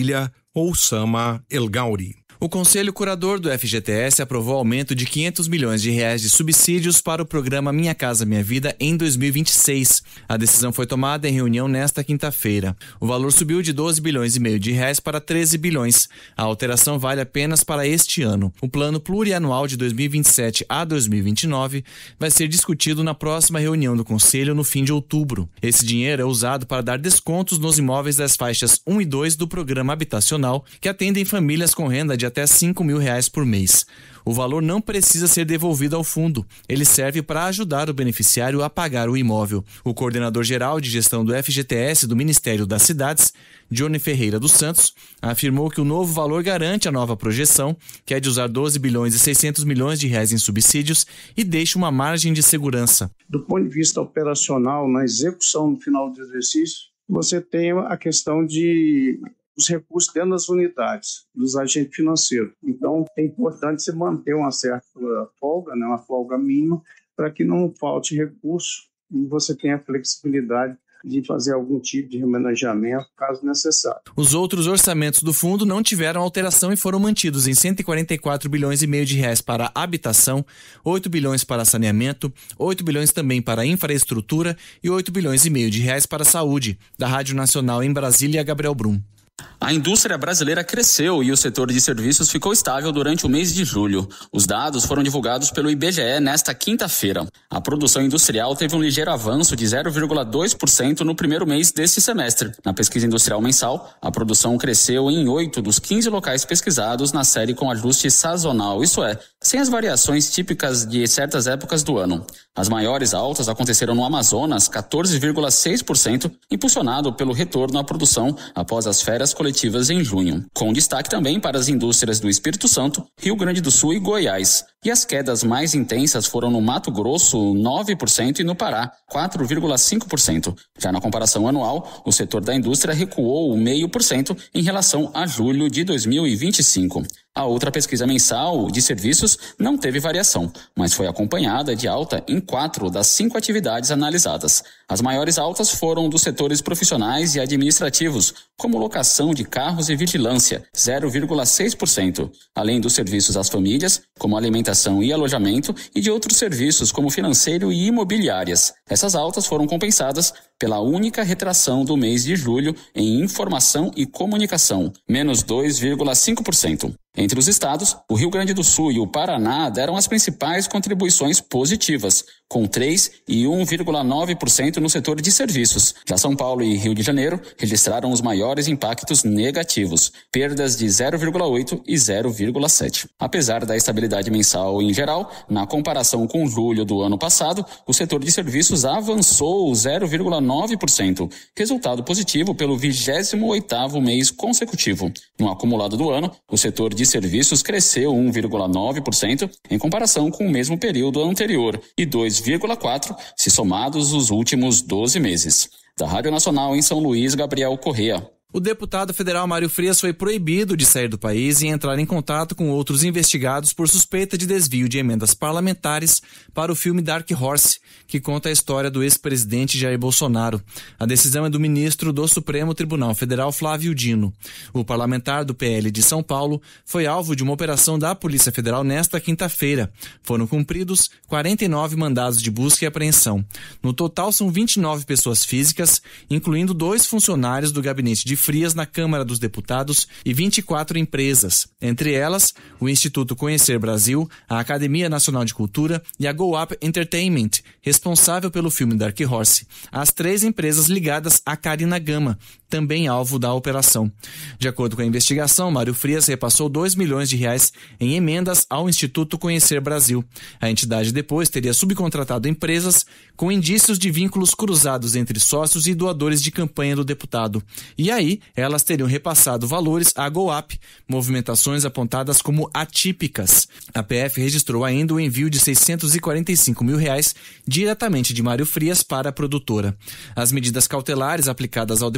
S21: Oussama El Gauri.
S14: O Conselho Curador do F G T S aprovou o aumento de quinhentos milhões de reais de subsídios para o programa Minha Casa Minha Vida em dois mil e vinte e seis. A decisão foi tomada em reunião nesta quinta-feira. O valor subiu de doze bilhões e meio de reais para treze bilhões. A alteração vale apenas para este ano. O plano plurianual de dois mil e vinte e sete a dois mil e vinte e nove vai ser discutido na próxima reunião do Conselho no fim de outubro. Esse dinheiro é usado para dar descontos nos imóveis das faixas um e dois do programa habitacional, que atendem famílias com renda de até cinco mil reais por mês. O valor não precisa ser devolvido ao fundo. Ele serve para ajudar o beneficiário a pagar o imóvel. O coordenador-geral de gestão do F G T S do Ministério das Cidades, Johnny Ferreira dos Santos, afirmou que o novo valor garante a nova projeção, que é de usar doze bilhões e seiscentos milhões de reais em subsídios, e deixa uma margem de segurança.
S2: Do ponto de vista operacional, na execução no final do exercício, você tem a questão de os recursos dentro das unidades, dos agentes financeiros. Então, é importante você manter uma certa folga, né, uma folga mínima, para que não falte recurso e você tenha flexibilidade de fazer algum tipo de remanejamento, caso necessário.
S14: Os outros orçamentos do fundo não tiveram alteração e foram mantidos em cento e quarenta e quatro bilhões e meio de reais para habitação, oito bilhões para saneamento, oito bilhões também para infraestrutura e oito bilhões e meio de reais para saúde. Da Rádio Nacional em Brasília, Gabriel Brum.
S11: A indústria brasileira cresceu e o setor de serviços ficou estável durante o mês de julho. Os dados foram divulgados pelo I B G E nesta quinta-feira. A produção industrial teve um ligeiro avanço de zero vírgula dois por cento no primeiro mês deste semestre. Na pesquisa industrial mensal, a produção cresceu em oito dos quinze locais pesquisados na série com ajuste sazonal, isso é, sem as variações típicas de certas épocas do ano. As maiores altas aconteceram no Amazonas, quatorze vírgula seis por cento, impulsionado pelo retorno à produção após as férias coletivas em junho. Com destaque também para as indústrias do Espírito Santo, Rio Grande do Sul e Goiás. E as quedas mais intensas foram no Mato Grosso, nove por cento, e no Pará, quatro vírgula cinco por cento. Já na comparação anual, o setor da indústria recuou zero vírgula cinco por cento em relação a julho de dois mil e vinte e cinco. A outra pesquisa mensal de serviços não teve variação, mas foi acompanhada de alta em quatro das cinco atividades analisadas. As maiores altas foram dos setores profissionais e administrativos, como locação de carros e vigilância, zero vírgula seis por cento, além dos serviços às famílias, como alimentação e alojamento, e de outros serviços, como financeiro e imobiliárias. Essas altas foram compensadas pela única retração do mês de julho em informação e comunicação, menos dois vírgula cinco por cento. Entre os estados, o Rio Grande do Sul e o Paraná deram as principais contribuições positivas, com três por cento e um vírgula nove por cento no setor de serviços. Já São Paulo e Rio de Janeiro registraram os maiores impactos negativos, perdas de zero vírgula oito por cento e zero vírgula sete por cento. Apesar da estabilidade mensal em geral, na comparação com julho do ano passado, o setor de serviços avançou zero vírgula nove por cento, resultado positivo pelo vigésimo oitavo mês consecutivo. No acumulado do ano, o setor de serviços cresceu um vírgula nove por cento em comparação com o mesmo período anterior e dois vírgula quatro por cento se somados os últimos doze meses. Da Rádio Nacional em São Luís, Gabriel Correa.
S14: O deputado federal Mário Frias foi proibido de sair do país e entrar em contato com outros investigados por suspeita de desvio de emendas parlamentares para o filme Dark Horse, que conta a história do ex-presidente Jair Bolsonaro. A decisão é do ministro do Supremo Tribunal Federal, Flávio Dino. O parlamentar do P L de São Paulo foi alvo de uma operação da Polícia Federal nesta quinta-feira. Foram cumpridos quarenta e nove mandados de busca e apreensão. No total, são vinte e nove pessoas físicas, incluindo dois funcionários do gabinete de Frias na Câmara dos Deputados e vinte e quatro empresas, entre elas o Instituto Conhecer Brasil, a Academia Nacional de Cultura e a Go Up Entertainment, responsável pelo filme Dark Horse, as três empresas ligadas à Carina Gama, também alvo da operação. De acordo com a investigação, Mário Frias repassou dois milhões de reais em emendas ao Instituto Conhecer Brasil. A entidade depois teria subcontratado empresas com indícios de vínculos cruzados entre sócios e doadores de campanha do deputado. E aí, elas teriam repassado valores à GoUp, movimentações apontadas como atípicas. A P F registrou ainda o envio de seiscentos e quarenta e cinco mil reais diretamente de Mário Frias para a produtora. As medidas cautelares aplicadas ao deputado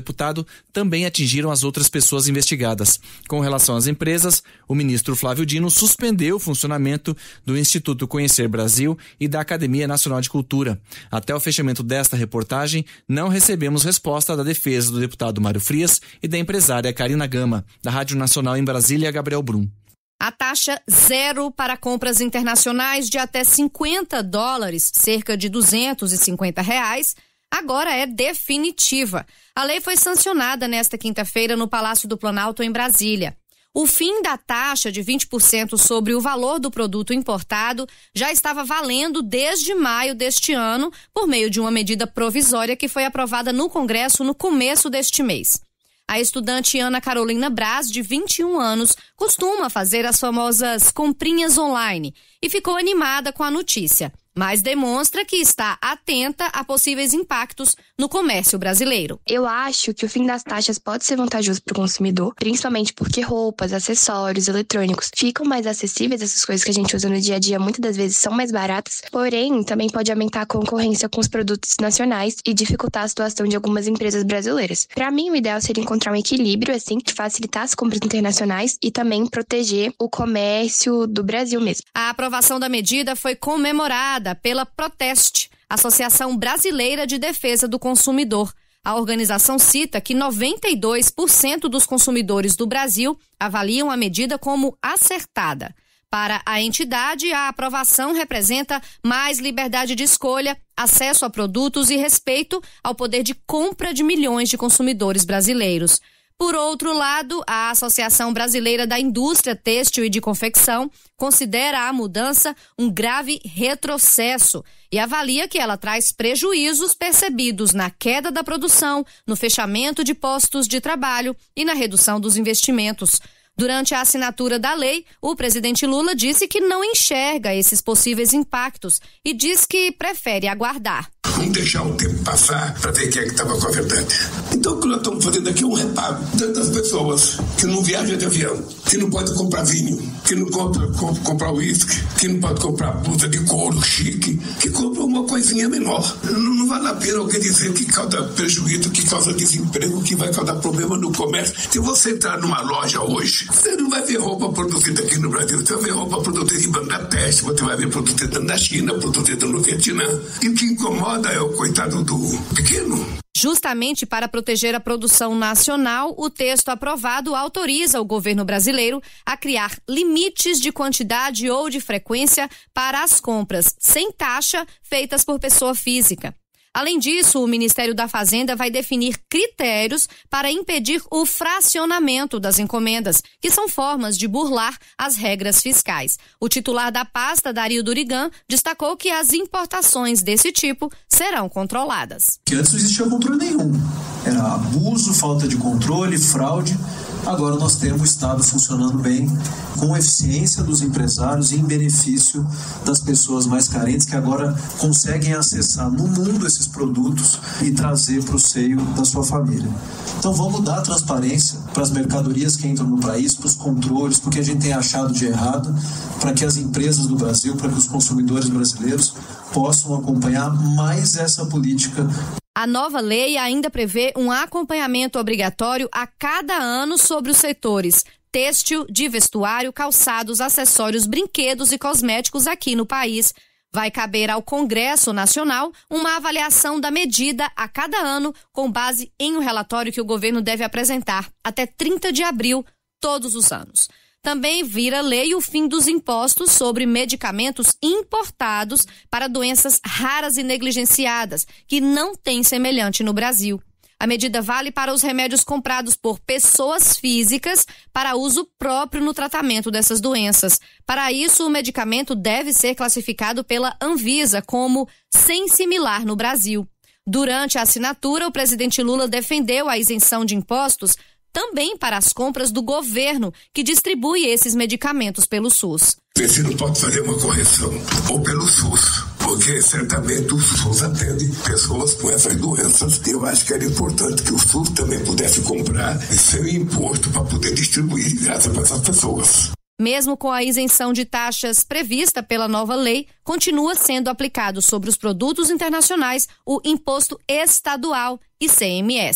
S14: passado também atingiram as outras pessoas investigadas. Com relação às empresas, o ministro Flávio Dino suspendeu o funcionamento do Instituto Conhecer Brasil e da Academia Nacional de Cultura. Até o fechamento desta reportagem, não recebemos resposta da defesa do deputado Mário Frias e da empresária Karina Gama. Da Rádio Nacional em Brasília, Gabriel Brum.
S3: A taxa zero para compras internacionais de até cinquenta dólares, cerca de duzentos e cinquenta reais, agora é definitiva. A lei foi sancionada nesta quinta-feira no Palácio do Planalto, em Brasília. O fim da taxa de vinte por cento sobre o valor do produto importado já estava valendo desde maio deste ano, por meio de uma medida provisória que foi aprovada no Congresso no começo deste mês. A estudante Ana Carolina Braz, de vinte e um anos, costuma fazer as famosas comprinhas online e ficou animada com a notícia, mas demonstra que está atenta a possíveis impactos no comércio brasileiro.
S22: Eu acho que o fim das taxas pode ser vantajoso para o consumidor, principalmente porque roupas, acessórios, eletrônicos ficam mais acessíveis, essas coisas que a gente usa no dia a dia muitas das vezes são mais baratas, porém também pode aumentar a concorrência com os produtos nacionais e dificultar a situação de algumas empresas brasileiras. Para mim, o ideal seria encontrar um equilíbrio, assim, de facilitar as compras internacionais e também proteger o comércio do Brasil mesmo.
S3: A aprovação da medida foi comemorada pela Proteste, Associação Brasileira de Defesa do Consumidor. A organização cita que noventa e dois por cento dos consumidores do Brasil avaliam a medida como acertada. Para a entidade, a aprovação representa mais liberdade de escolha, acesso a produtos e respeito ao poder de compra de milhões de consumidores brasileiros. Por outro lado, a Associação Brasileira da Indústria Têxtil e de Confecção considera a mudança um grave retrocesso e avalia que ela traz prejuízos percebidos na queda da produção, no fechamento de postos de trabalho e na redução dos investimentos. Durante a assinatura da lei, o presidente Lula disse que não enxerga esses possíveis impactos e diz que prefere aguardar.
S23: Vamos deixar o tempo passar para ver quem é que estava com a verdade. Então o que nós estamos fazendo aqui é um repago. Tantas pessoas que não viajam de avião, que não podem comprar vinho, que não compra, comp, comprar uísque, que não pode comprar blusa de couro chique, que compra uma coisinha menor. Não, não vale a pena alguém dizer que causa prejuízo, que causa desemprego, que vai causar problema no comércio. Se você entrar numa loja hoje, você não vai ver roupa produzida aqui no Brasil, você vai ver roupa produzida em Bangladesh, você vai ver produzida na China, produzida no Vietnã. E o que incomoda é o coitado do pequeno.
S3: Justamente para proteger a produção nacional, o texto aprovado autoriza o governo brasileiro a criar limites de quantidade ou de frequência para as compras sem taxa feitas por pessoa física. Além disso, o Ministério da Fazenda vai definir critérios para impedir o fracionamento das encomendas, que são formas de burlar as regras fiscais. O titular da pasta, Dario Durigan, destacou que as importações desse tipo serão controladas.
S24: Que antes não existia controle nenhum. Era abuso, falta de controle, fraude. Agora nós temos o Estado funcionando bem, com eficiência dos empresários e em benefício das pessoas mais carentes que agora conseguem acessar no mundo esses produtos e trazer para o seio da sua família. Então vamos dar transparência para as mercadorias que entram no país, para os controles, porque a gente tem achado de errado, para que as empresas do Brasil, para que os consumidores brasileiros possam acompanhar mais essa política.
S3: A nova lei ainda prevê um acompanhamento obrigatório a cada ano sobre os setores têxtil, de vestuário, calçados, acessórios, brinquedos e cosméticos aqui no país. Vai caber ao Congresso Nacional uma avaliação da medida a cada ano, com base em um relatório que o governo deve apresentar até trinta de abril, todos os anos. Também vira lei o fim dos impostos sobre medicamentos importados para doenças raras e negligenciadas, que não tem semelhante no Brasil. A medida vale para os remédios comprados por pessoas físicas para uso próprio no tratamento dessas doenças. Para isso, o medicamento deve ser classificado pela Anvisa como sem similar no Brasil. Durante a assinatura, o presidente Lula defendeu a isenção de impostos também para as compras do governo, que distribui esses medicamentos pelo SUS.
S23: Você não pode fazer uma correção, ou pelo SUS, porque certamente o SUS atende pessoas com essas doenças. Eu acho que era importante que o SUS também pudesse comprar seu imposto para poder distribuir de graça para essas pessoas.
S3: Mesmo com a isenção de taxas prevista pela nova lei, continua sendo aplicado sobre os produtos internacionais o Imposto Estadual, I C M S.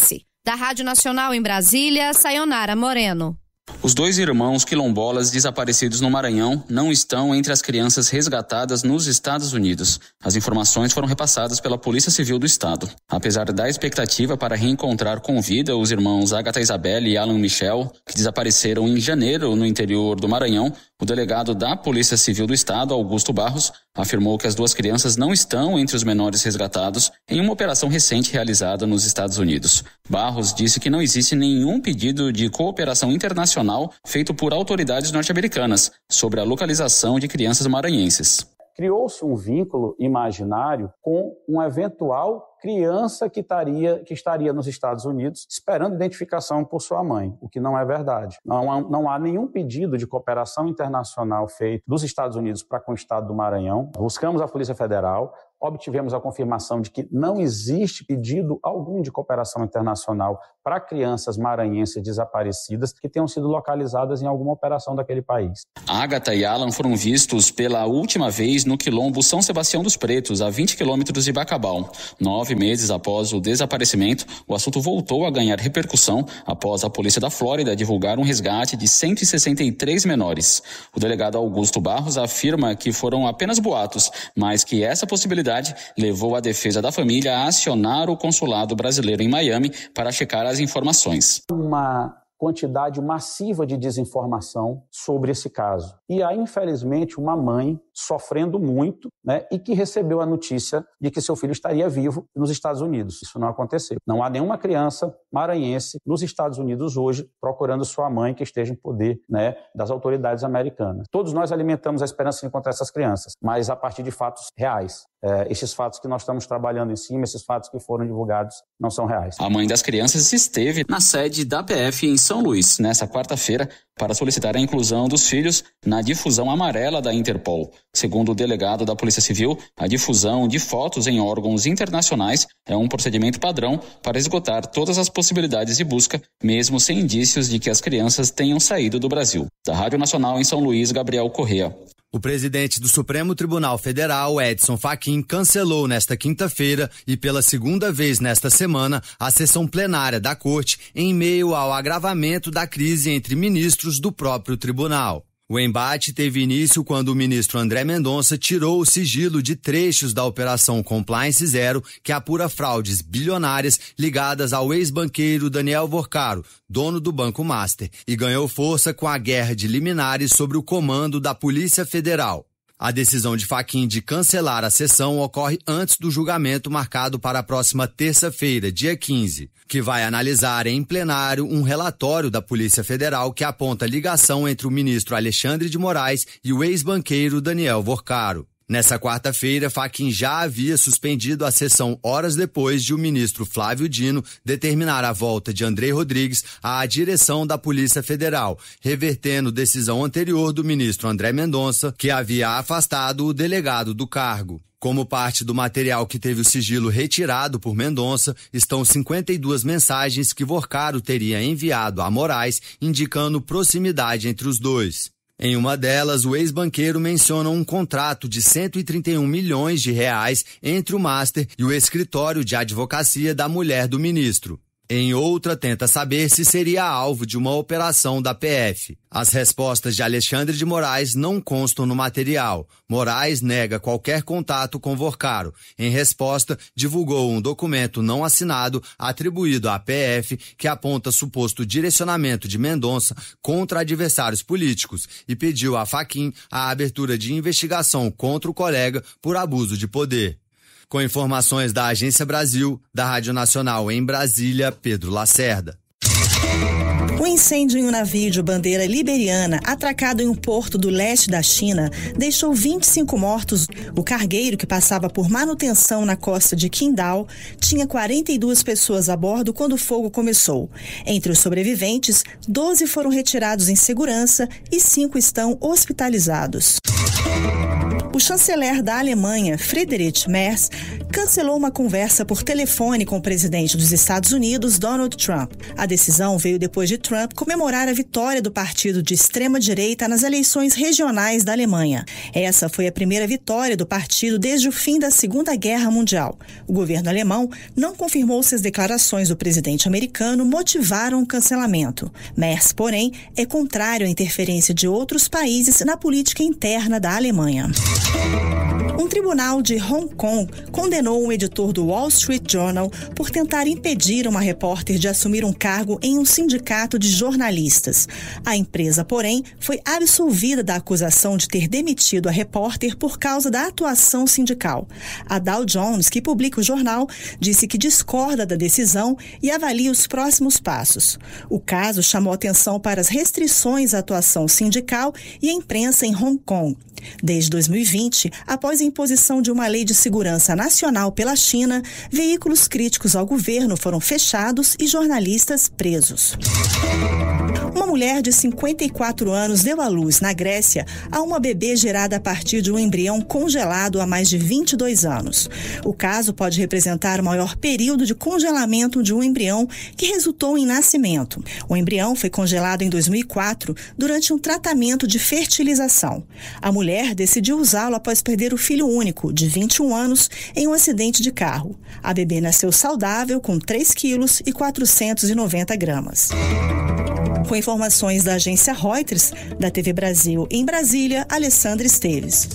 S3: Da Rádio Nacional em Brasília, Sayonara Moreno.
S11: Os dois irmãos quilombolas desaparecidos no Maranhão não estão entre as crianças resgatadas nos Estados Unidos. As informações foram repassadas pela Polícia Civil do Estado. Apesar da expectativa para reencontrar com vida os irmãos Agatha Isabelle e Alan Michel, que desapareceram em janeiro no interior do Maranhão, o delegado da Polícia Civil do Estado, Augusto Barros, afirmou que as duas crianças não estão entre os menores resgatados em uma operação recente realizada nos Estados Unidos. Barros disse que não existe nenhum pedido de cooperação internacional feito por autoridades norte-americanas sobre a localização de crianças maranhenses.
S4: Criou-se um vínculo imaginário com uma eventual criança que estaria, que estaria nos Estados Unidos esperando identificação por sua mãe, o que não é verdade. Não há, não há nenhum pedido de cooperação internacional feito dos Estados Unidos para com o Estado do Maranhão. Buscamos a Polícia Federal, obtivemos a confirmação de que não existe pedido algum de cooperação internacional para crianças maranhenses desaparecidas que tenham sido localizadas em alguma operação daquele país.
S11: Agatha e Alan foram vistos pela última vez no quilombo São Sebastião dos Pretos, a vinte quilômetros de Bacabal. Nove meses após o desaparecimento, o assunto voltou a ganhar repercussão após a polícia da Flórida divulgar um resgate de cento e sessenta e três menores. O delegado Augusto Barros afirma que foram apenas boatos, mas que essa possibilidade levou a defesa da família a acionar o consulado brasileiro em Miami para checar as informações.
S4: Uma quantidade massiva de desinformação sobre esse caso. E há, infelizmente, uma mãe sofrendo muito, né, e que recebeu a notícia de que seu filho estaria vivo nos Estados Unidos. Isso não aconteceu. Não há nenhuma criança maranhense nos Estados Unidos hoje procurando sua mãe que esteja em poder, né, das autoridades americanas. Todos nós alimentamos a esperança de encontrar essas crianças, mas a partir de fatos reais. É, esses fatos que nós estamos trabalhando em cima, esses fatos que foram divulgados, não são reais.
S11: A mãe das crianças esteve na sede da P F em São Luís, nesta quarta-feira, para solicitar a inclusão dos filhos na difusão amarela da Interpol. Segundo o delegado da Polícia Civil, a difusão de fotos em órgãos internacionais é um procedimento padrão para esgotar todas as possibilidades de busca, mesmo sem indícios de que as crianças tenham saído do Brasil. Da Rádio Nacional em São Luís, Gabriel Correa.
S8: O presidente do Supremo Tribunal Federal, Edson Fachin, cancelou nesta quinta-feira e pela segunda vez nesta semana a sessão plenária da Corte em meio ao agravamento da crise entre ministros do próprio tribunal. O embate teve início quando o ministro André Mendonça tirou o sigilo de trechos da Operação Compliance Zero, que apura fraudes bilionárias ligadas ao ex-banqueiro Daniel Vorcaro, dono do Banco Master, e ganhou força com a guerra de liminares sobre o comando da Polícia Federal. A decisão de Fachin de cancelar a sessão ocorre antes do julgamento marcado para a próxima terça-feira, dia quinze, que vai analisar em plenário um relatório da Polícia Federal que aponta ligação entre o ministro Alexandre de Moraes e o ex-banqueiro Daniel Vorcaro. Nessa quarta-feira, Fachin já havia suspendido a sessão horas depois de o ministro Flávio Dino determinar a volta de Andrei Rodrigues à direção da Polícia Federal, revertendo decisão anterior do ministro André Mendonça, que havia afastado o delegado do cargo. Como parte do material que teve o sigilo retirado por Mendonça, estão cinquenta e duas mensagens que Vorcaro teria enviado a Moraes, indicando proximidade entre os dois. Em uma delas, o ex-banqueiro menciona um contrato de cento e trinta e um milhões de reais entre o Master e o escritório de advocacia da mulher do ministro. Em outra, tenta saber se seria alvo de uma operação da P F. As respostas de Alexandre de Moraes não constam no material. Moraes nega qualquer contato com Vorcaro. Em resposta, divulgou um documento não assinado atribuído à P F que aponta suposto direcionamento de Mendonça contra adversários políticos e pediu a Fachin a abertura de investigação contra o colega por abuso de poder. Com informações da Agência Brasil, da Rádio Nacional em Brasília, Pedro Lacerda.
S5: O incêndio em um navio de bandeira liberiana atracado em um porto do leste da China deixou vinte e cinco mortos. O cargueiro, que passava por manutenção na costa de Qingdao, tinha quarenta e duas pessoas a bordo quando o fogo começou. Entre os sobreviventes, doze foram retirados em segurança e cinco estão hospitalizados. O chanceler da Alemanha, Friedrich Merz, cancelou uma conversa por telefone com o presidente dos Estados Unidos, Donald Trump. A decisão veio depois de Trump comemorar a vitória do partido de extrema-direita nas eleições regionais da Alemanha. Essa foi a primeira vitória do partido desde o fim da Segunda Guerra Mundial. O governo alemão não confirmou se as declarações do presidente americano motivaram o cancelamento. Merz, porém, é contrário à interferência de outros países na política interna da Alemanha. Um tribunal de Hong Kong condenou um editor do Wall Street Journal por tentar impedir uma repórter de assumir um cargo em um sindicato de jornalistas. A empresa, porém, foi absolvida da acusação de ter demitido a repórter por causa da atuação sindical. A Dow Jones, que publica o jornal, disse que discorda da decisão e avalia os próximos passos. O caso chamou atenção para as restrições à atuação sindical e à imprensa em Hong Kong. Desde dois mil e vinte, após a imposição de uma lei de segurança nacional pela China, veículos críticos ao governo foram fechados e jornalistas presos. Uma mulher de cinquenta e quatro anos deu à luz, na Grécia, a uma bebê gerada a partir de um embrião congelado há mais de vinte e dois anos. O caso pode representar o maior período de congelamento de um embrião que resultou em nascimento. O embrião foi congelado em dois mil e quatro durante um tratamento de fertilização. A mulher decidiu usá-lo após perder o filho único, de vinte e um anos, em um acidente de carro. A bebê nasceu saudável, com três quilos e quatrocentos e noventa gramas. Com informações da agência Reuters, da T V Brasil em Brasília, Alessandra Esteves.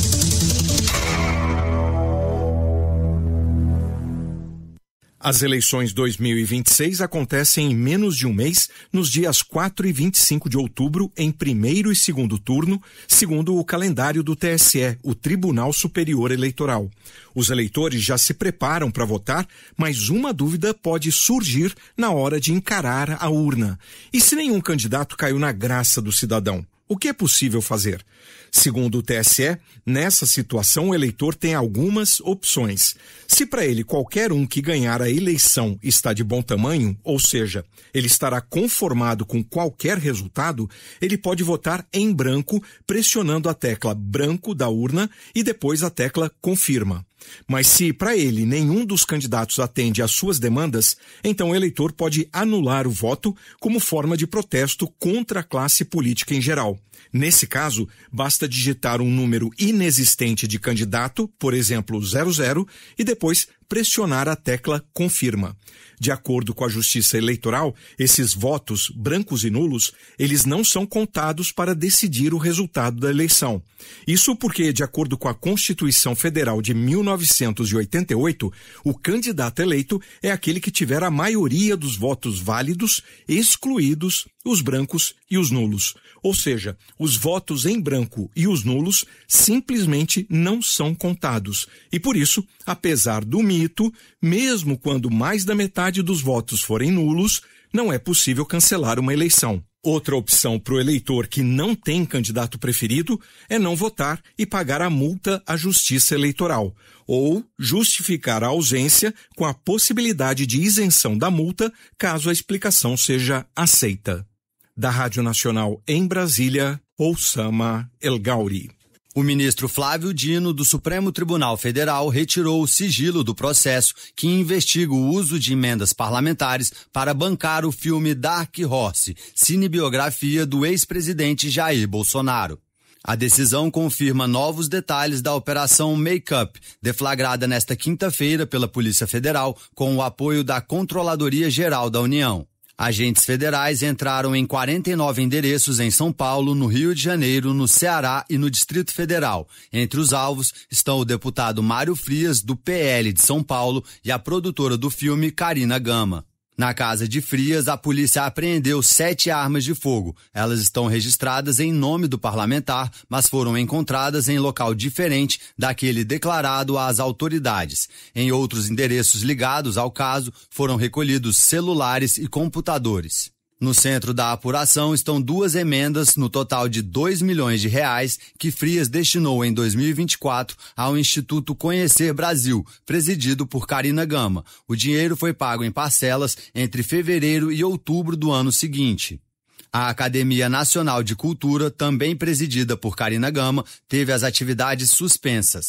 S21: As eleições dois mil e vinte e seis acontecem em menos de um mês, nos dias quatro e vinte e cinco de outubro, em primeiro e segundo turno, segundo o calendário do T S E, o Tribunal Superior Eleitoral. Os eleitores já se preparam para votar, mas uma dúvida pode surgir na hora de encarar a urna. E se nenhum candidato caiu na graça do cidadão? O que é possível fazer? Segundo o T S E, nessa situação o eleitor tem algumas opções. Se para ele qualquer um que ganhar a eleição está de bom tamanho, ou seja, ele estará conformado com qualquer resultado, ele pode votar em branco, pressionando a tecla branco da urna e depois a tecla confirma. Mas se para ele nenhum dos candidatos atende às suas demandas, então o eleitor pode anular o voto como forma de protesto contra a classe política em geral. Nesse caso, basta digitar um número inexistente de candidato, por exemplo, zero zero, e depois pressionar a tecla confirma. De acordo com a Justiça Eleitoral, esses votos, brancos e nulos, eles não são contados para decidir o resultado da eleição. Isso porque, de acordo com a Constituição Federal de mil novecentos e oitenta e oito, o candidato eleito é aquele que tiver a maioria dos votos válidos, excluídos os brancos e os nulos. Ou seja, os votos em branco e os nulos simplesmente não são contados. E por isso, apesar do mito, mesmo quando mais da metade dos votos forem nulos, não é possível cancelar uma eleição. Outra opção para o eleitor que não tem candidato preferido é não votar e pagar a multa à Justiça Eleitoral, ou justificar a ausência com a possibilidade de isenção da multa caso a explicação seja aceita. Da Rádio Nacional em Brasília, Oussama El Gauri.
S8: O ministro Flávio Dino, do Supremo Tribunal Federal, retirou o sigilo do processo que investiga o uso de emendas parlamentares para bancar o filme Dark Horse, cinebiografia do ex-presidente Jair Bolsonaro. A decisão confirma novos detalhes da Operação Make-up, deflagrada nesta quinta-feira pela Polícia Federal, com o apoio da Controladoria Geral da União. Agentes federais entraram em quarenta e nove endereços em São Paulo, no Rio de Janeiro, no Ceará e no Distrito Federal. Entre os alvos estão o deputado Mário Frias, do P L de São Paulo, e a produtora do filme, Carina Gama. Na casa de Frias, a polícia apreendeu sete armas de fogo. Elas estão registradas em nome do parlamentar, mas foram encontradas em local diferente daquele declarado às autoridades. Em outros endereços ligados ao caso, foram recolhidos celulares e computadores. No centro da apuração estão duas emendas no total de dois milhões de reais que Frias destinou em dois mil e vinte e quatro ao Instituto Conhecer Brasil, presidido por Carina Gama. O dinheiro foi pago em parcelas entre fevereiro e outubro do ano seguinte. A Academia Nacional de Cultura, também presidida por Carina Gama, teve as atividades suspensas.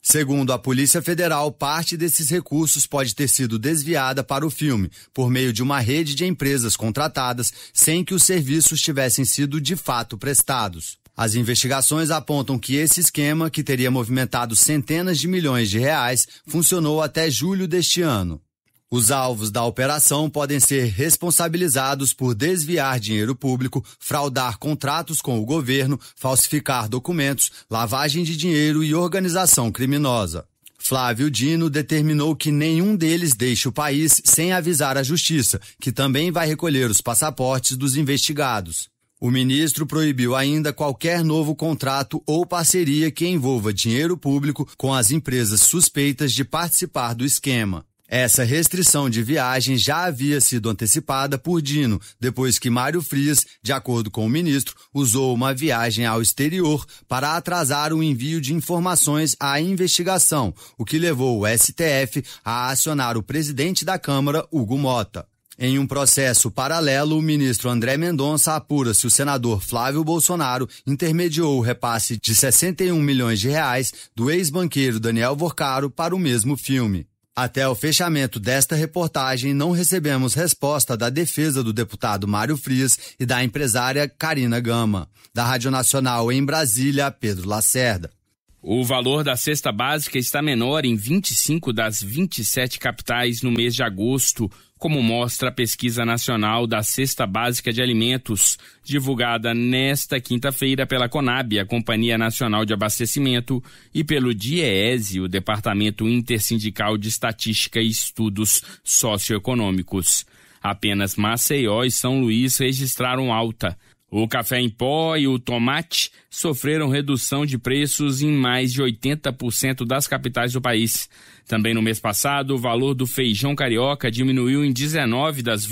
S8: Segundo a Polícia Federal, parte desses recursos pode ter sido desviada para o filme, por meio de uma rede de empresas contratadas, sem que os serviços tivessem sido de fato prestados. As investigações apontam que esse esquema, que teria movimentado centenas de milhões de reais, funcionou até julho deste ano. Os alvos da operação podem ser responsabilizados por desviar dinheiro público, fraudar contratos com o governo, falsificar documentos, lavagem de dinheiro e organização criminosa. Flávio Dino determinou que nenhum deles deixe o país sem avisar a Justiça, que também vai recolher os passaportes dos investigados. O ministro proibiu ainda qualquer novo contrato ou parceria que envolva dinheiro público com as empresas suspeitas de participar do esquema. Essa restrição de viagem já havia sido antecipada por Dino, depois que Mário Frias, de acordo com o ministro, usou uma viagem ao exterior para atrasar o envio de informações à investigação, o que levou o S T F a acionar o presidente da Câmara, Hugo Mota. Em um processo paralelo, o ministro André Mendonça apura se o senador Flávio Bolsonaro intermediou o repasse de sessenta e um milhões de reais do ex-banqueiro Daniel Vorcaro para o mesmo filme. Até o fechamento desta reportagem, não recebemos resposta da defesa do deputado Mário Frias e da empresária Karina Gama. Da Rádio Nacional em Brasília, Pedro Lacerda.
S1: O valor da cesta básica está menor em vinte e cinco das vinte e sete capitais no mês de agosto, como mostra a pesquisa nacional da Cesta Básica de Alimentos, divulgada nesta quinta-feira pela Conab, a Companhia Nacional de Abastecimento, e pelo DIEESE, o Departamento Intersindical de Estatística e Estudos Socioeconômicos. Apenas Maceió e São Luís registraram alta. O café em pó e o tomate sofreram redução de preços em mais de oitenta por cento das capitais do país. Também no mês passado, o valor do feijão carioca diminuiu em dezenove das